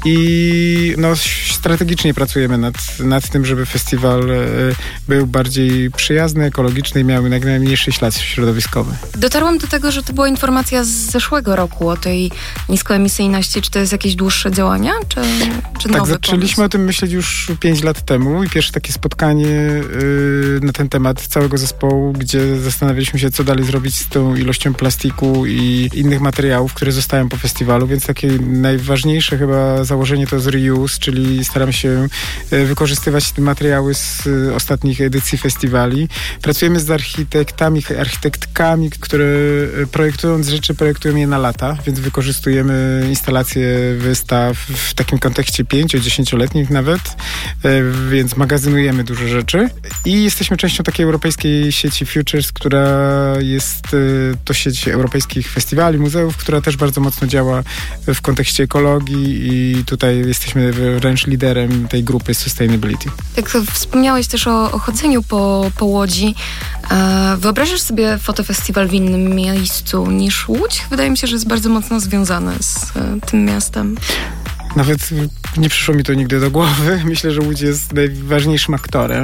[SPEAKER 13] i no, strategicznie pracujemy nad tym, żeby festiwal był bardziej przyjazny, ekologiczny i miał jak najmniejszy ślad środowiskowy.
[SPEAKER 3] Dotarłam do tego, że to była informacja z zeszłego roku o tej niskoemisyjności. Czy to jest jakieś dłuższe działania, czy
[SPEAKER 13] tak,
[SPEAKER 3] nowy
[SPEAKER 13] zaczęliśmy
[SPEAKER 3] pomysł?
[SPEAKER 13] o tym myśleć już 5 lat temu i pierwsze takie spotkanie na ten temat całego zespołu, gdzie zastanawialiśmy się, co dalej zrobić z tą ilością plastiku i innych materiałów, które zostają po festiwalu, więc takie najważniejsze chyba założenie to jest reuse, czyli staramy się wykorzystywać te materiały z ostatnich edycji festiwali. Pracujemy z architektkami, które projektując rzeczy, projektują je na lata, więc wykorzystujemy instalacje wystaw w takim kontekście 5-10-letnich nawet, więc magazynujemy dużo rzeczy i jesteśmy częścią takiej europejskiej sieci Futures, która jest to sieć europejskich festiwali, muzeów, która też bardzo mocno działa w kontekście ekologii i tutaj jesteśmy wręcz liderem tej grupy Sustainability.
[SPEAKER 3] Jak wspomniałeś też o chodzeniu po Łodzi, wyobrażasz sobie fotofestiwal w innym miejscu niż Łódź? Wydaje mi się, że jest bardzo mocno związany z tym miastem.
[SPEAKER 13] Nawet nie przyszło mi to nigdy do głowy. Myślę, że Łódź jest najważniejszym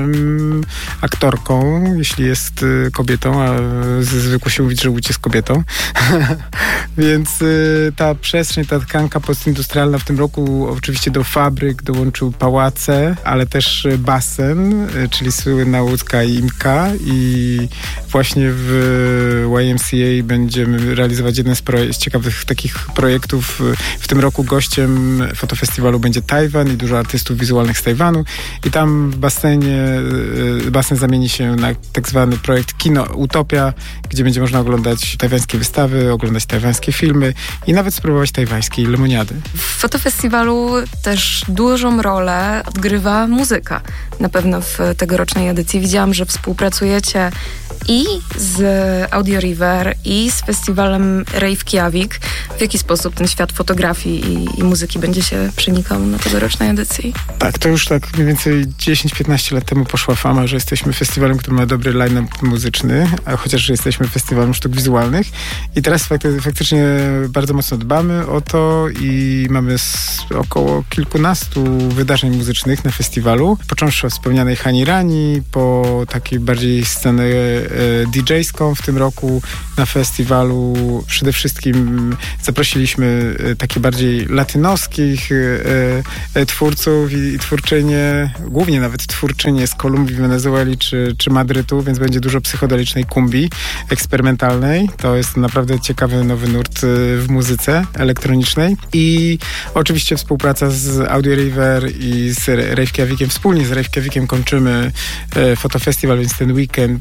[SPEAKER 13] aktorką, jeśli jest kobietą, a zwykło się mówić, że Łódź jest kobietą. Więc ta przestrzeń, ta tkanka postindustrialna w tym roku oczywiście do fabryk dołączył pałace, ale też basen, czyli słynna łódzka IMKA i właśnie w YMCA będziemy realizować jeden z ciekawych takich projektów. W tym roku gościem fotofestiwalu będzie Tajwan i dużo artystów wizualnych z Tajwanu i tam basen zamieni się na tak zwany projekt Kino Utopia, gdzie będzie można oglądać tajwańskie wystawy, oglądać tajwańskie filmy i nawet spróbować tajwańskiej lemoniady.
[SPEAKER 3] W fotofestiwalu też dużą rolę odgrywa muzyka. Na pewno w tegorocznej edycji widziałam, że współpracujecie i z Audio River, i z festiwalem Reykjavik. W jaki sposób ten świat fotografii i muzyki będzie się przenikał na tegorocznej edycji?
[SPEAKER 13] Tak, to już tak mniej więcej 10-15 lat temu poszła fama, że jesteśmy festiwalem, który ma dobry line-up muzyczny, a chociaż jesteśmy festiwalem sztuk wizualnych. I teraz faktycznie bardzo mocno dbamy o to i mamy około kilkunastu wydarzeń muzycznych na festiwalu. Począwszy od wspomnianej Hani Rani, po takiej bardziej scenę DJ-ską w tym roku na festiwalu. Przede wszystkim zaprosiliśmy takich bardziej latynoskich twórców i twórczynie, głównie nawet twórczynie z Kolumbii, Wenezueli czy Madrytu, więc będzie dużo psychodelicznej kumbi eksperymentalnej. To jest naprawdę ciekawy nowy nurt w muzyce elektronicznej. I oczywiście współpraca z Audio River i z Reykjavikiem. Wspólnie z Reykjavikiem kończymy fotofestiwal, więc ten weekend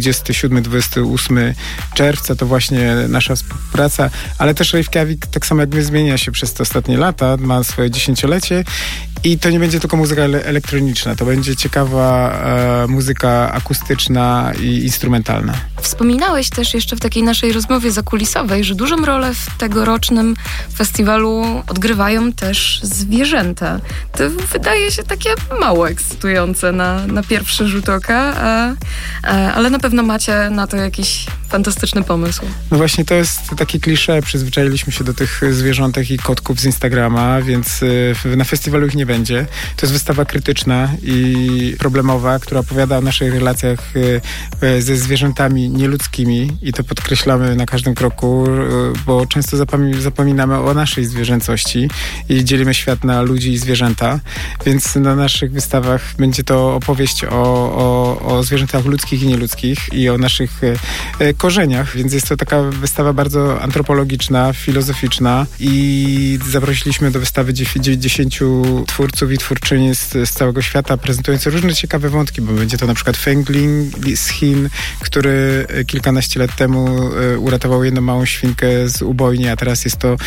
[SPEAKER 13] 27-28 czerwca to właśnie nasza współpraca, ale też Reykjavik, tak samo jak my, zmienia się przez te ostatnie lata, ma swoje 10-lecie i to nie będzie tylko muzyka elektroniczna, to będzie ciekawa muzyka akustyczna i instrumentalna.
[SPEAKER 3] Wspominałeś też jeszcze w takiej naszej rozmowie zakulisowej, że dużą rolę w tegorocznym festiwalu odgrywają też zwierzęta. To wydaje się takie mało ekscytujące na pierwszy rzut oka, ale na pewno macie na to jakiś fantastyczny pomysł.
[SPEAKER 13] No właśnie, to jest takie klisze, przyzwyczailiśmy się do tych zwierzątek i kotków z Instagrama, więc na festiwalu ich nie będzie. To jest wystawa krytyczna i problemowa, która opowiada o naszych relacjach ze zwierzętami nieludzkimi i to podkreślamy na każdym kroku, bo często zapominamy o naszej zwierzęcości i dzielimy świat na ludzi i zwierzęta, więc na naszych wystawach będzie to opowieść o zwierzętach ludzkich i nieludzkich i o naszych korzeniach, więc jest to taka wystawa bardzo antropologiczna, filozoficzna i zaprosiliśmy do wystawy 10 twórców i twórczyni z całego świata, prezentujących różne ciekawe wątki, bo będzie to na przykład Feng Ling z Chin, który kilkanaście lat temu uratował jedną małą świnkę z ubojni, a teraz jest to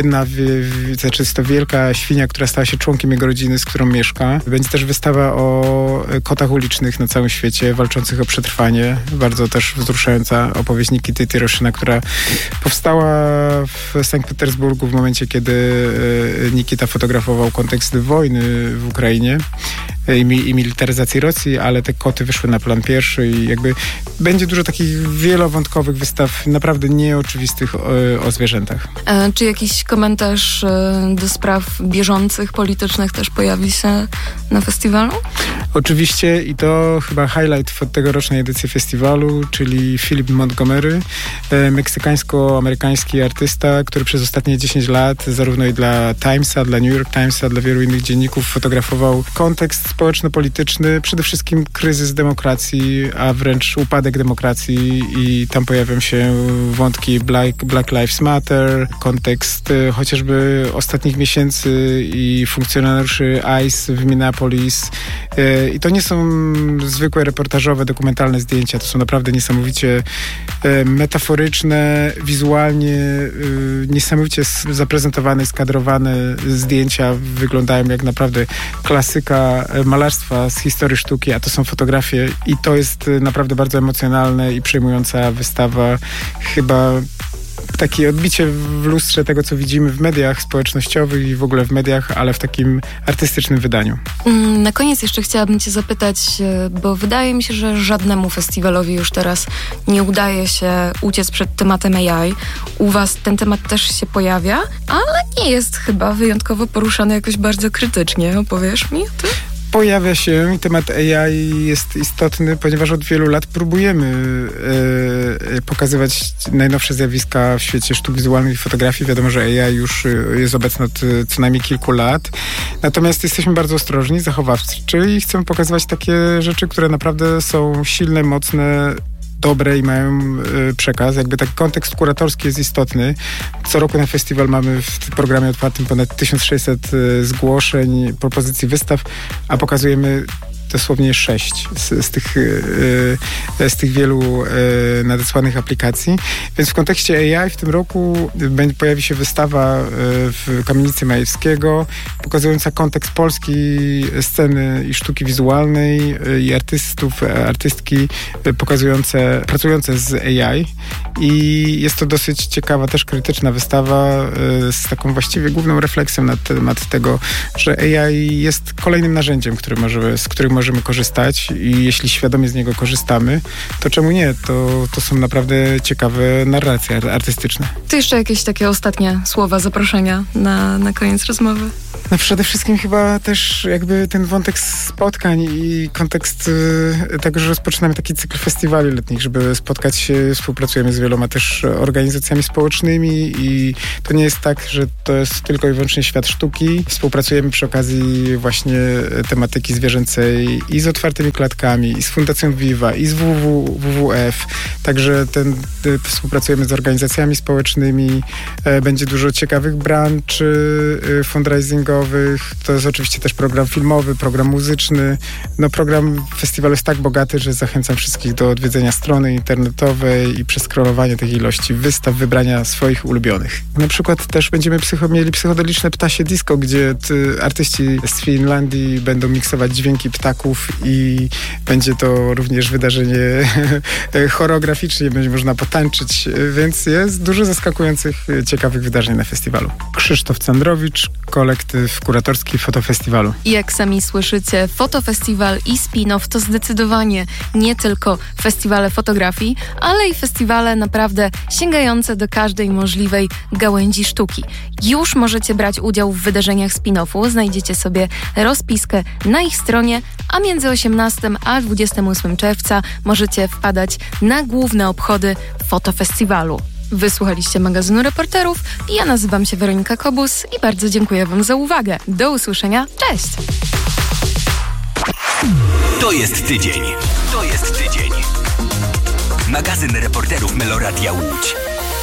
[SPEAKER 13] jest to wielka świnia, która stała się członkiem jego rodziny, z którą mieszka. Będzie też wystawa o kotach ulicznych na całym świecie, walczących o przetrwanie. Bardzo też wzruszająca opowieść Nikity Tiroszyna, która powstała w Sankt Petersburgu w momencie, kiedy Nikita fotografował kontekst wojny w Ukrainie i militaryzacji Rosji, ale te koty wyszły na plan pierwszy i jakby będzie dużo takich wielowątkowych wystaw naprawdę nieoczywistych o zwierzętach.
[SPEAKER 3] Czy jakiś komentarz do spraw bieżących, politycznych też pojawi się na festiwalu?
[SPEAKER 13] Oczywiście i to chyba highlight tegorocznej edycji festiwalu, czyli Philip Montgomery, meksykańsko-amerykański artysta, który przez ostatnie 10 lat zarówno i dla Timesa, dla New York Timesa, dla wielu innych dzienników fotografował kontekst społeczno-polityczny, przede wszystkim kryzys demokracji, a wręcz upadek demokracji i tam pojawią się wątki Black Lives Matter, kontekst chociażby ostatnich miesięcy i funkcjonariuszy ICE w Minneapolis. I to nie są zwykłe reportażowe, dokumentalne zdjęcia, to są naprawdę niesamowicie metaforyczne, wizualnie niesamowicie zaprezentowane i skadrowane zdjęcia. Wyglądają jak naprawdę klasyka malarstwa z historii sztuki, a to są fotografie i to jest naprawdę bardzo emocjonalne i przejmująca wystawa. Chyba takie odbicie w lustrze tego, co widzimy w mediach społecznościowych i w ogóle w mediach, ale w takim artystycznym wydaniu.
[SPEAKER 3] Na koniec jeszcze chciałabym cię zapytać, bo wydaje mi się, że żadnemu festiwalowi już teraz nie udaje się uciec przed tematem AI. U was ten temat też się pojawia, ale nie jest chyba wyjątkowo poruszany jakoś bardzo krytycznie. Opowiesz mi o tym?
[SPEAKER 13] Pojawia się i temat AI jest istotny, ponieważ od wielu lat próbujemy pokazywać najnowsze zjawiska w świecie sztuk wizualnych i fotografii. Wiadomo, że AI już jest obecny od co najmniej kilku lat. Natomiast jesteśmy bardzo ostrożni, zachowawczy i chcemy pokazywać takie rzeczy, które naprawdę są silne, mocne, dobre i mają przekaz. Jakby taki kontekst kuratorski jest istotny. Co roku na festiwal mamy w programie otwartym ponad 1600 zgłoszeń, propozycji wystaw, a pokazujemy dosłownie 6 z tych wielu nadesłanych aplikacji. Więc w kontekście AI w tym roku pojawi się wystawa w Kamienicy Majewskiego, pokazująca kontekst polskiej sceny i sztuki wizualnej i artystki pracujące z AI. I jest to dosyć ciekawa, też krytyczna wystawa z taką właściwie główną refleksją na temat tego, że AI jest kolejnym narzędziem, z którym możemy korzystać i jeśli świadomie z niego korzystamy, to czemu nie? To są naprawdę ciekawe narracje artystyczne.
[SPEAKER 3] To jeszcze jakieś takie ostatnie słowa zaproszenia na koniec rozmowy?
[SPEAKER 13] No przede wszystkim chyba też jakby ten wątek spotkań i kontekst tego, że rozpoczynamy taki cykl festiwali letnich, żeby spotkać się, współpracujemy z wieloma też organizacjami społecznymi i to nie jest tak, że to jest tylko i wyłącznie świat sztuki. Współpracujemy przy okazji właśnie tematyki zwierzęcej i z Otwartymi Klatkami, i z Fundacją Viva, i z WWF. Także współpracujemy z organizacjami społecznymi. Będzie dużo ciekawych branż fundraisingowych. To jest oczywiście też program filmowy, program muzyczny. No program festiwalu jest tak bogaty, że zachęcam wszystkich do odwiedzenia strony internetowej i przeskrolowania tych ilości wystaw, wybrania swoich ulubionych. Na przykład też będziemy mieli psychodeliczne ptasie disco, gdzie artyści z Finlandii będą miksować dźwięki ptaków i będzie to również wydarzenie choreograficznie, będzie można potańczyć, więc jest dużo zaskakujących, ciekawych wydarzeń na festiwalu. Krzysztof Candrowicz, kolektyw kuratorski Fotofestiwalu.
[SPEAKER 3] I jak sami słyszycie, Fotofestiwal i Spin-off to zdecydowanie nie tylko festiwale fotografii, ale i festiwale naprawdę sięgające do każdej możliwej gałęzi sztuki. Już możecie brać udział w wydarzeniach spin-offu, znajdziecie sobie rozpiskę na ich stronie, a między 18 a 28 czerwca możecie wpadać na główne obchody Fotofestiwalu. Wysłuchaliście magazynu Reporterów. Ja nazywam się Weronika Kobus i bardzo dziękuję Wam za uwagę. Do usłyszenia. Cześć!
[SPEAKER 4] To jest tydzień. Magazyn Reporterów Meloradia Łódź.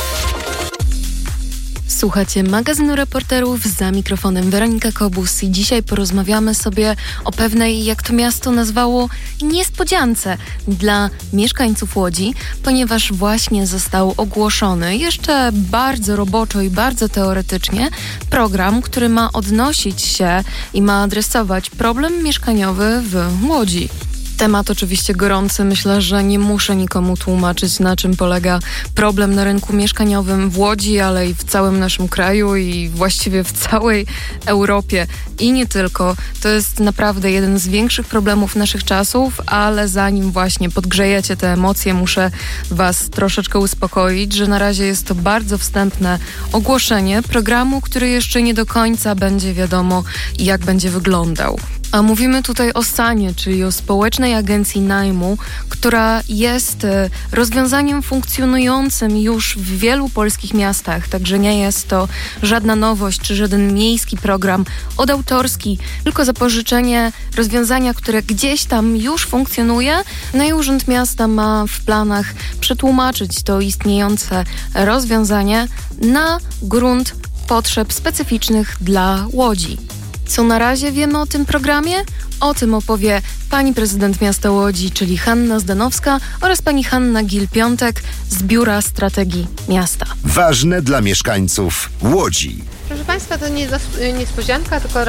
[SPEAKER 3] Słuchacie magazynu Reporterów, za mikrofonem Weronika Kobus i dzisiaj porozmawiamy sobie o pewnej, jak to miasto nazwało, niespodziance dla mieszkańców Łodzi, ponieważ właśnie został ogłoszony jeszcze bardzo roboczo i bardzo teoretycznie program, który ma odnosić się i ma adresować problem mieszkaniowy w Łodzi. Temat oczywiście gorący. Myślę, że nie muszę nikomu tłumaczyć, na czym polega problem na rynku mieszkaniowym w Łodzi, ale i w całym naszym kraju i właściwie w całej Europie. I nie tylko. To jest naprawdę jeden z większych problemów naszych czasów, ale zanim właśnie podgrzejecie te emocje, muszę Was troszeczkę uspokoić, że na razie jest to bardzo wstępne ogłoszenie programu, który jeszcze nie do końca będzie wiadomo, jak będzie wyglądał. A mówimy tutaj o SAN-ie, czyli o Społecznej Agencji Najmu, która jest rozwiązaniem funkcjonującym już w wielu polskich miastach, także nie jest to żadna nowość czy żaden miejski program odautorski, tylko zapożyczenie rozwiązania, które gdzieś tam już funkcjonuje. No i Urząd Miasta ma w planach przetłumaczyć to istniejące rozwiązanie na grunt potrzeb specyficznych dla Łodzi. Co na razie wiemy o tym programie? O tym opowie pani prezydent miasta Łodzi, czyli Hanna Zdanowska, oraz pani Hanna Gil-Piątek z Biura Strategii Miasta.
[SPEAKER 5] Ważne dla mieszkańców Łodzi.
[SPEAKER 1] Proszę Państwa, to nie niespodzianka, tylko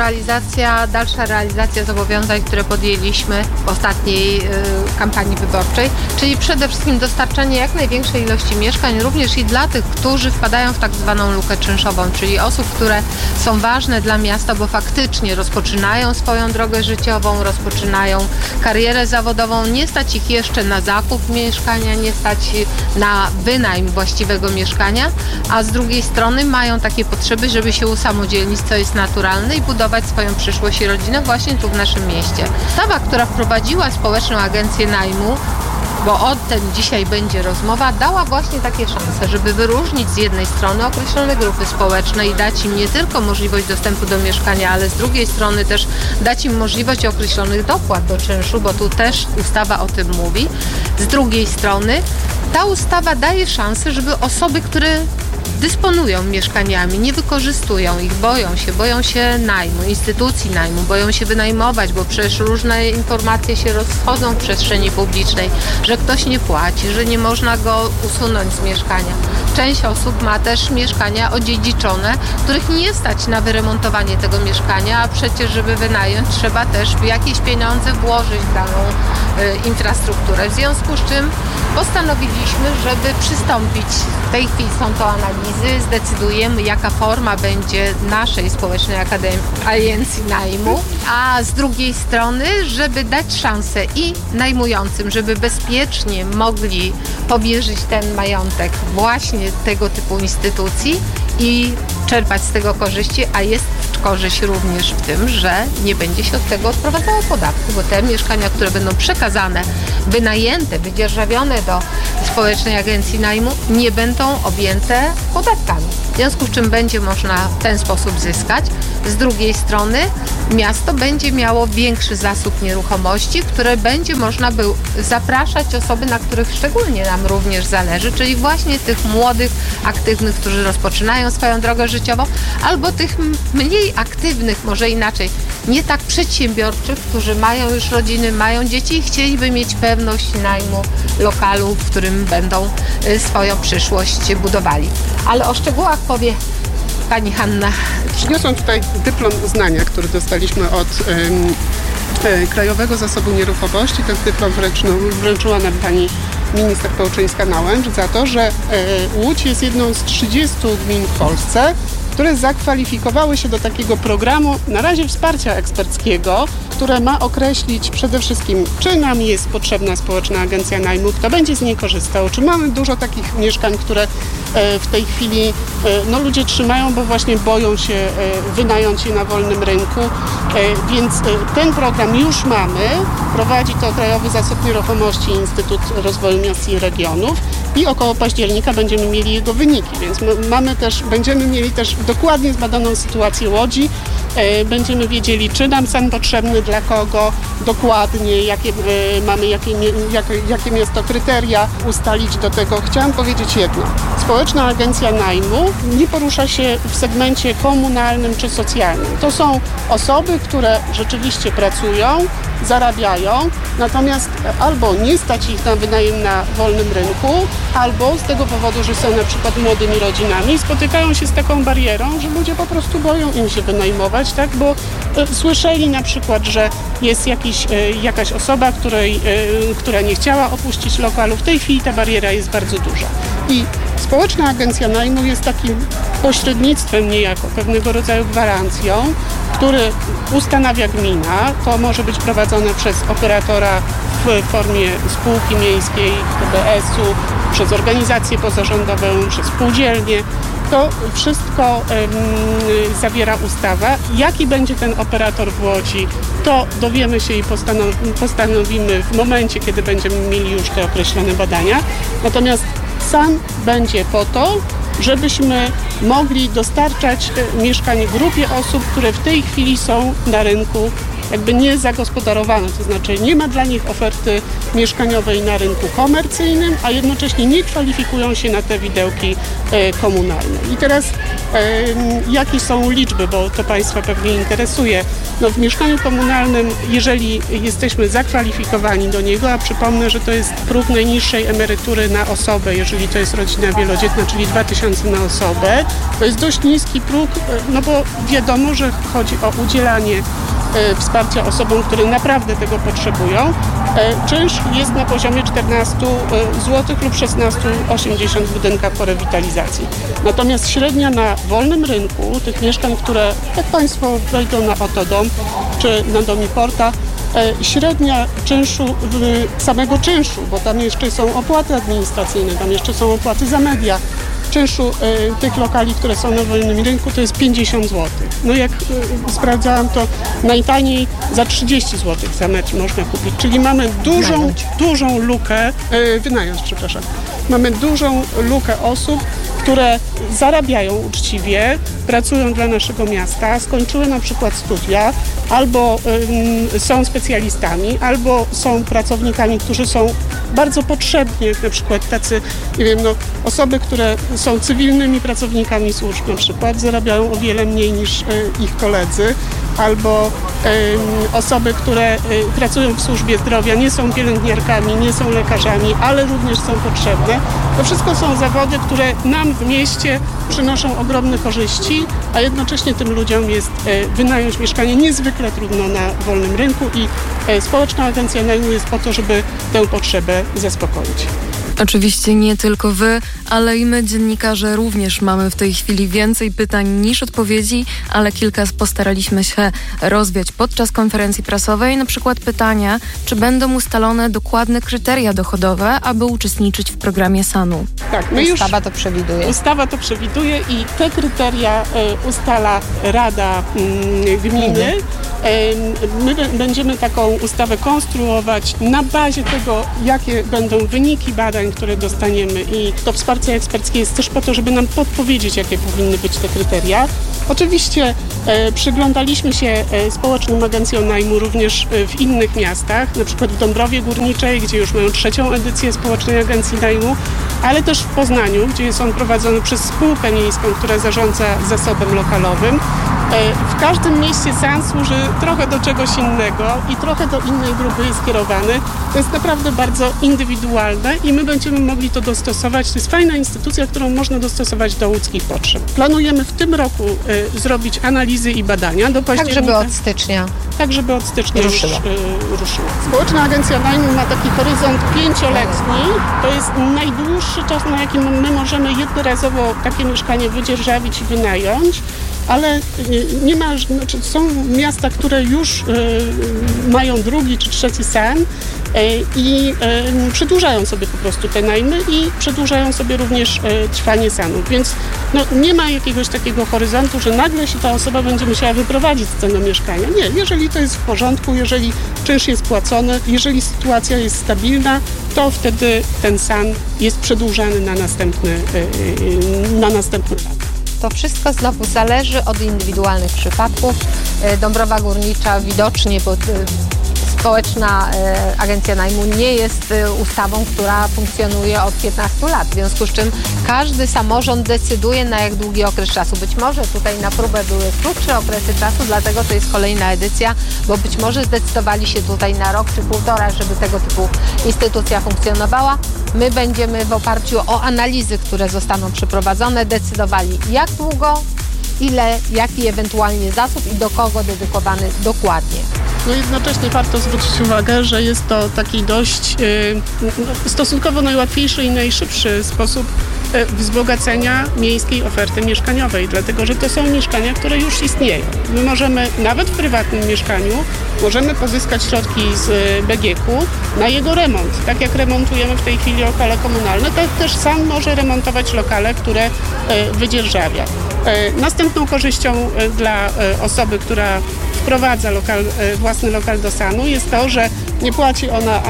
[SPEAKER 1] dalsza realizacja zobowiązań, które podjęliśmy w ostatniej kampanii wyborczej, czyli przede wszystkim dostarczanie jak największej ilości mieszkań, również i dla tych, którzy wpadają w tak zwaną lukę czynszową, czyli osób, które są ważne dla miasta, bo faktycznie rozpoczynają swoją drogę życiową, rozpoczynają karierę zawodową, nie stać ich jeszcze na zakup mieszkania, nie stać na wynajm właściwego mieszkania, a z drugiej strony mają takie potrzeby, żeby się usamodzielnić, co jest naturalne, i budować swoją przyszłość i rodzinę właśnie tu w naszym mieście. Ustawa, która wprowadziła Społeczną Agencję Najmu, bo o tym dzisiaj będzie rozmowa, dała właśnie takie szanse, żeby wyróżnić z jednej strony określone grupy społeczne i dać im nie tylko możliwość dostępu do mieszkania, ale z drugiej strony też dać im możliwość określonych dopłat do czynszu, bo tu też ustawa o tym mówi. Z drugiej strony ta ustawa daje szansę, żeby osoby, które dysponują mieszkaniami, nie wykorzystują ich, boją się najmu, instytucji najmu, boją się wynajmować, bo przecież różne informacje się rozchodzą w przestrzeni publicznej, że ktoś nie płaci, że nie można go usunąć z mieszkania. Część osób ma też mieszkania odziedziczone, których nie stać na wyremontowanie tego mieszkania, a przecież żeby wynająć trzeba też jakieś pieniądze włożyć w daną infrastrukturę. W związku z czym postanowiliśmy, żeby przystąpić, w tej chwili są to analizy, zdecydujemy jaka forma będzie naszej społecznej agencji najmu, a z drugiej strony, żeby dać szansę i najmującym, żeby bezpiecznie mogli powierzyć ten majątek właśnie tego typu instytucji i czerpać z tego korzyści, a jest korzyść również w tym, że nie będzie się od tego odprowadzało podatku, bo te mieszkania, które będą przekazane, wynajęte, wydzierżawione do społecznej agencji najmu, nie będą objęte podatkami. W związku z czym będzie można w ten sposób zyskać. Z drugiej strony miasto będzie miało większy zasób nieruchomości, w które będzie można by zapraszać osoby, na których szczególnie nam również zależy, czyli właśnie tych młodych, aktywnych, którzy rozpoczynają swoją drogę życiową, albo tych mniej aktywnych, może inaczej, nie tak przedsiębiorczych, którzy mają już rodziny, mają dzieci i chcieliby mieć pewność najmu lokalu, w którym będą swoją przyszłość budowali. Ale o szczegółach powie pani Hanna.
[SPEAKER 2] Przyniosłam tutaj dyplom uznania, który dostaliśmy od Krajowego Zasobu Nieruchomości. Ten dyplom wręczyła nam pani minister Pełczyńska-Nałęcz za to, że Łódź jest jedną z 30 gmin w Polsce, które zakwalifikowały się do takiego programu, na razie wsparcia eksperckiego, które ma określić przede wszystkim, czy nam jest potrzebna społeczna agencja najmu, kto będzie z niej korzystał, czy mamy dużo takich mieszkań, które w tej chwili ludzie trzymają, bo właśnie boją się wynająć je na wolnym rynku, więc ten program już mamy, prowadzi to Krajowy Zasób Nieruchomości i Instytut Rozwoju Miast i Regionów i około października będziemy mieli jego wyniki, więc będziemy mieli też dokładnie zbadaną sytuację Łodzi, będziemy wiedzieli, czy nam SAN potrzebny, dla kogo, dokładnie, jakie miasto kryteria ustalić do tego. Chciałam powiedzieć jedno. Społeczna agencja najmu nie porusza się w segmencie komunalnym czy socjalnym. To są osoby, które rzeczywiście pracują, zarabiają, natomiast albo nie stać ich na wynajem na wolnym rynku, albo z tego powodu, że są na przykład młodymi rodzinami, spotykają się z taką barierą, że ludzie po prostu boją im się wynajmować, tak? Bo słyszeli na przykład, że jest jakaś osoba, która nie chciała opuścić lokalu. W tej chwili ta bariera jest bardzo duża. I społeczna agencja najmu jest takim pośrednictwem niejako, pewnego rodzaju gwarancją, który ustanawia gmina. To może być prowadzone przez operatora w formie spółki miejskiej, TBS-u, przez organizację pozarządową, przez spółdzielnię. To wszystko zawiera ustawa. Jaki będzie ten operator w Łodzi, to dowiemy się i postanowimy w momencie, kiedy będziemy mieli już te określone badania. Natomiast SAN będzie po to, żebyśmy mogli dostarczać mieszkań grupie osób, które w tej chwili są na rynku jakby niezagospodarowane, to znaczy nie ma dla nich oferty mieszkaniowej na rynku komercyjnym, a jednocześnie nie kwalifikują się na te widełki komunalne. I teraz jakie są liczby, bo to Państwa pewnie interesuje. W mieszkaniu komunalnym, jeżeli jesteśmy zakwalifikowani do niego, a przypomnę, że to jest próg najniższej emerytury na osobę, jeżeli to jest rodzina wielodzietna, czyli 2000 na osobę, to jest dość niski próg, bo wiadomo, że chodzi o udzielanie wsparcia osobom, które naprawdę tego potrzebują. Czynsz jest na poziomie 14 zł lub 16,80 w budynkach po rewitalizacji. Natomiast średnia na wolnym rynku tych mieszkań, które jak Państwo wejdą na Otodom czy na Domiporta, średnia czynszu, samego czynszu, bo tam jeszcze są opłaty administracyjne, tam jeszcze są opłaty za media, czynszu tych lokali, które są na wolnym rynku, to jest 50 zł. No jak sprawdzałam, to najtaniej za 30 zł za metr można kupić. Czyli mamy dużą lukę, Mamy dużą lukę osób, które zarabiają uczciwie, pracują dla naszego miasta, skończyły na przykład studia, albo są specjalistami, albo są pracownikami, którzy są bardzo potrzebni, jak na przykład tacy, osoby, które są cywilnymi pracownikami służb na przykład, zarabiają o wiele mniej niż ich koledzy, albo osoby, które pracują w służbie zdrowia, nie są pielęgniarkami, nie są lekarzami, ale również są potrzebne. To wszystko są zawody, które nam w mieście przynoszą ogromne korzyści, a jednocześnie tym ludziom jest wynająć mieszkanie niezwykle trudno na wolnym rynku i Społeczna Agencja Najmu jest po to, żeby tę potrzebę zaspokoić.
[SPEAKER 3] Oczywiście nie tylko wy, ale i my, dziennikarze, również mamy w tej chwili więcej pytań niż odpowiedzi, ale kilka postaraliśmy się rozwiać podczas konferencji prasowej. Na przykład pytania, czy będą ustalone dokładne kryteria dochodowe, aby uczestniczyć w programie SAN-u.
[SPEAKER 2] Tak,
[SPEAKER 1] Ustawa to przewiduje.
[SPEAKER 2] Ustawa to przewiduje i te kryteria ustala Rada Gminy. My będziemy taką ustawę konstruować na bazie tego, jakie będą wyniki badań, które dostaniemy, i to wsparcie eksperckie jest też po to, żeby nam podpowiedzieć, jakie powinny być te kryteria. Oczywiście przyglądaliśmy się społecznym agencjom najmu również w innych miastach, na przykład w Dąbrowie Górniczej, gdzie już mają 3. edycję społecznej agencji najmu, ale też w Poznaniu, gdzie jest on prowadzony przez spółkę miejską, która zarządza zasobem lokalowym. W każdym mieście SAN służy trochę do czegoś innego i trochę do innej grupy jest skierowany. To jest naprawdę bardzo indywidualne i my będziemy mogli to dostosować. To jest fajna instytucja, którą można dostosować do łódzkich potrzeb. Planujemy w tym roku zrobić analizy i badania do października.
[SPEAKER 1] Tak, żeby od stycznia
[SPEAKER 2] ruszyła. Społeczna Agencja Najmu ma taki horyzont 5-letni. To jest najdłuższy czas, na jaki my możemy jednorazowo takie mieszkanie wydzierżawić i wynająć. Ale nie ma, są miasta, które już mają 2. czy 3. SAN i przedłużają sobie po prostu te najmy i przedłużają sobie również trwanie SAN-u. Więc nie ma jakiegoś takiego horyzontu, że nagle się ta osoba będzie musiała wyprowadzić z tego mieszkania. Nie, jeżeli to jest w porządku, jeżeli czynsz jest płacony, jeżeli sytuacja jest stabilna, to wtedy ten SAN jest przedłużany na następny lat.
[SPEAKER 1] To wszystko znowu zależy od indywidualnych przypadków. Dąbrowa Górnicza widocznie, bo Społeczna Agencja Najmu nie jest ustawą, która funkcjonuje od 15 lat, w związku z czym każdy samorząd decyduje, na jak długi okres czasu. Być może tutaj na próbę były krótsze okresy czasu, dlatego to jest kolejna edycja, bo być może zdecydowali się tutaj na rok czy 1,5, żeby tego typu instytucja funkcjonowała. My będziemy w oparciu o analizy, które zostaną przeprowadzone, decydowali, jak długo, ile, jaki ewentualnie zasób i do kogo dedykowany dokładnie.
[SPEAKER 2] Jednocześnie warto zwrócić uwagę, że jest to taki dość stosunkowo najłatwiejszy i najszybszy sposób wzbogacenia miejskiej oferty mieszkaniowej, dlatego że to są mieszkania, które już istnieją. My możemy nawet w prywatnym mieszkaniu pozyskać środki z BGK-u na jego remont. Tak jak remontujemy w tej chwili lokale komunalne, tak też SAN może remontować lokale, które wydzierżawia. Następną korzyścią dla osoby, która wprowadza własny lokal do SAN-u jest to, że nie płaci ona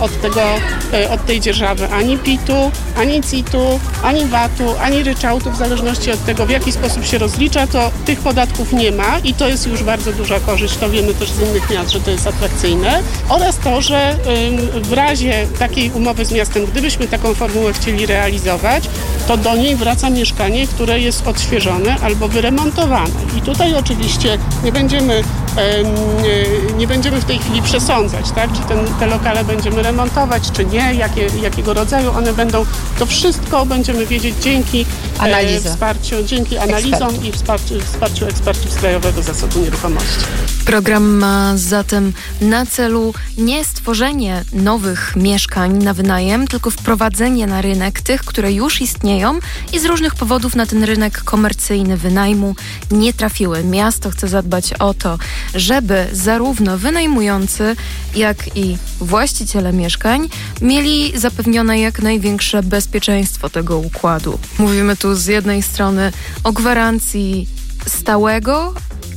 [SPEAKER 2] od tej dzierżawy ani PIT-u, ani CIT-u, ani VAT-u, ani ryczałtu, w zależności od tego, w jaki sposób się rozlicza, to tych podatków nie ma i to jest już bardzo duża korzyść, to wiemy też z innych miast, że to jest atrakcyjne, oraz to, że w razie takiej umowy z miastem, gdybyśmy taką formułę chcieli realizować, to do niej wraca mieszkanie, które jest odświeżone albo wyremontowane. I tutaj oczywiście nie będziemy w tej chwili przesądzać, tak? Czy te lokale będziemy remontować, czy nie, jakiego rodzaju one będą. To wszystko będziemy wiedzieć dzięki dzięki analizom i wsparciu ekspertów z Krajowego Zasobu Nieruchomości.
[SPEAKER 3] Program ma zatem na celu nie stworzenie nowych mieszkań na wynajem, tylko wprowadzenie na rynek tych, które już istnieją istnieją i z różnych powodów na ten rynek komercyjny wynajmu nie trafiły. Miasto chce zadbać o to, żeby zarówno wynajmujący, jak i właściciele mieszkań mieli zapewnione jak największe bezpieczeństwo tego układu. Mówimy tu z jednej strony o gwarancji stałego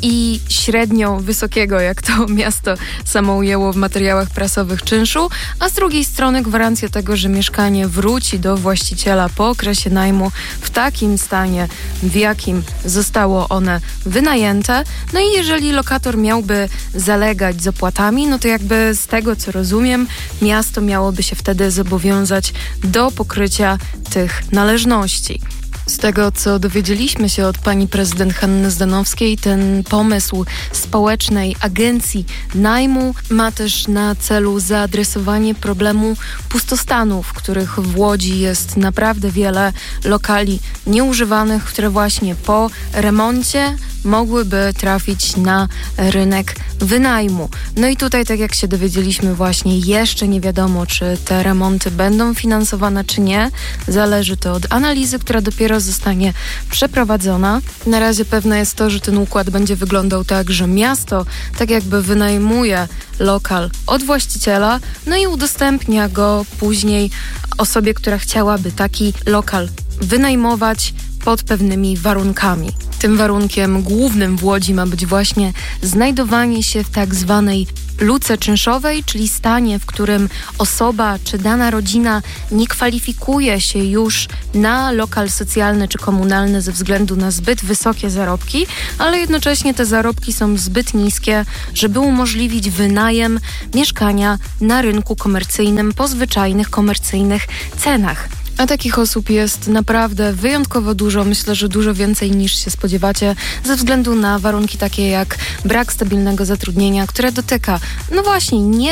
[SPEAKER 3] i średnio wysokiego, jak to miasto samo ujęło w materiałach prasowych, czynszu, a z drugiej strony gwarancja tego, że mieszkanie wróci do właściciela po okresie najmu w takim stanie, w jakim zostało one wynajęte. No i jeżeli lokator miałby zalegać z opłatami, no to jakby z tego, co rozumiem, miasto miałoby się wtedy zobowiązać do pokrycia tych należności. Z tego, co dowiedzieliśmy się od pani prezydent Hanny Zdanowskiej, ten pomysł społecznej agencji najmu ma też na celu zaadresowanie problemu pustostanów, których w Łodzi jest naprawdę wiele lokali nieużywanych, które właśnie po remoncie mogłyby trafić na rynek wynajmu. No i tutaj, tak jak się dowiedzieliśmy właśnie, jeszcze nie wiadomo, czy te remonty będą finansowane, czy nie. Zależy to od analizy, która dopiero zostanie przeprowadzona. Na razie pewne jest to, że ten układ będzie wyglądał tak, że miasto tak jakby wynajmuje lokal od właściciela, no i udostępnia go później osobie, która chciałaby taki lokal wynajmować pod pewnymi warunkami. Tym warunkiem głównym w Łodzi ma być właśnie znajdowanie się w tak zwanej luce czynszowej, czyli stanie, w którym osoba czy dana rodzina nie kwalifikuje się już na lokal socjalny czy komunalny ze względu na zbyt wysokie zarobki, ale jednocześnie te zarobki są zbyt niskie, żeby umożliwić wynajem mieszkania na rynku komercyjnym po zwyczajnych komercyjnych cenach. A takich osób jest naprawdę wyjątkowo dużo, myślę, że dużo więcej niż się spodziewacie, ze względu na warunki takie jak brak stabilnego zatrudnienia, które dotyka, no właśnie, nie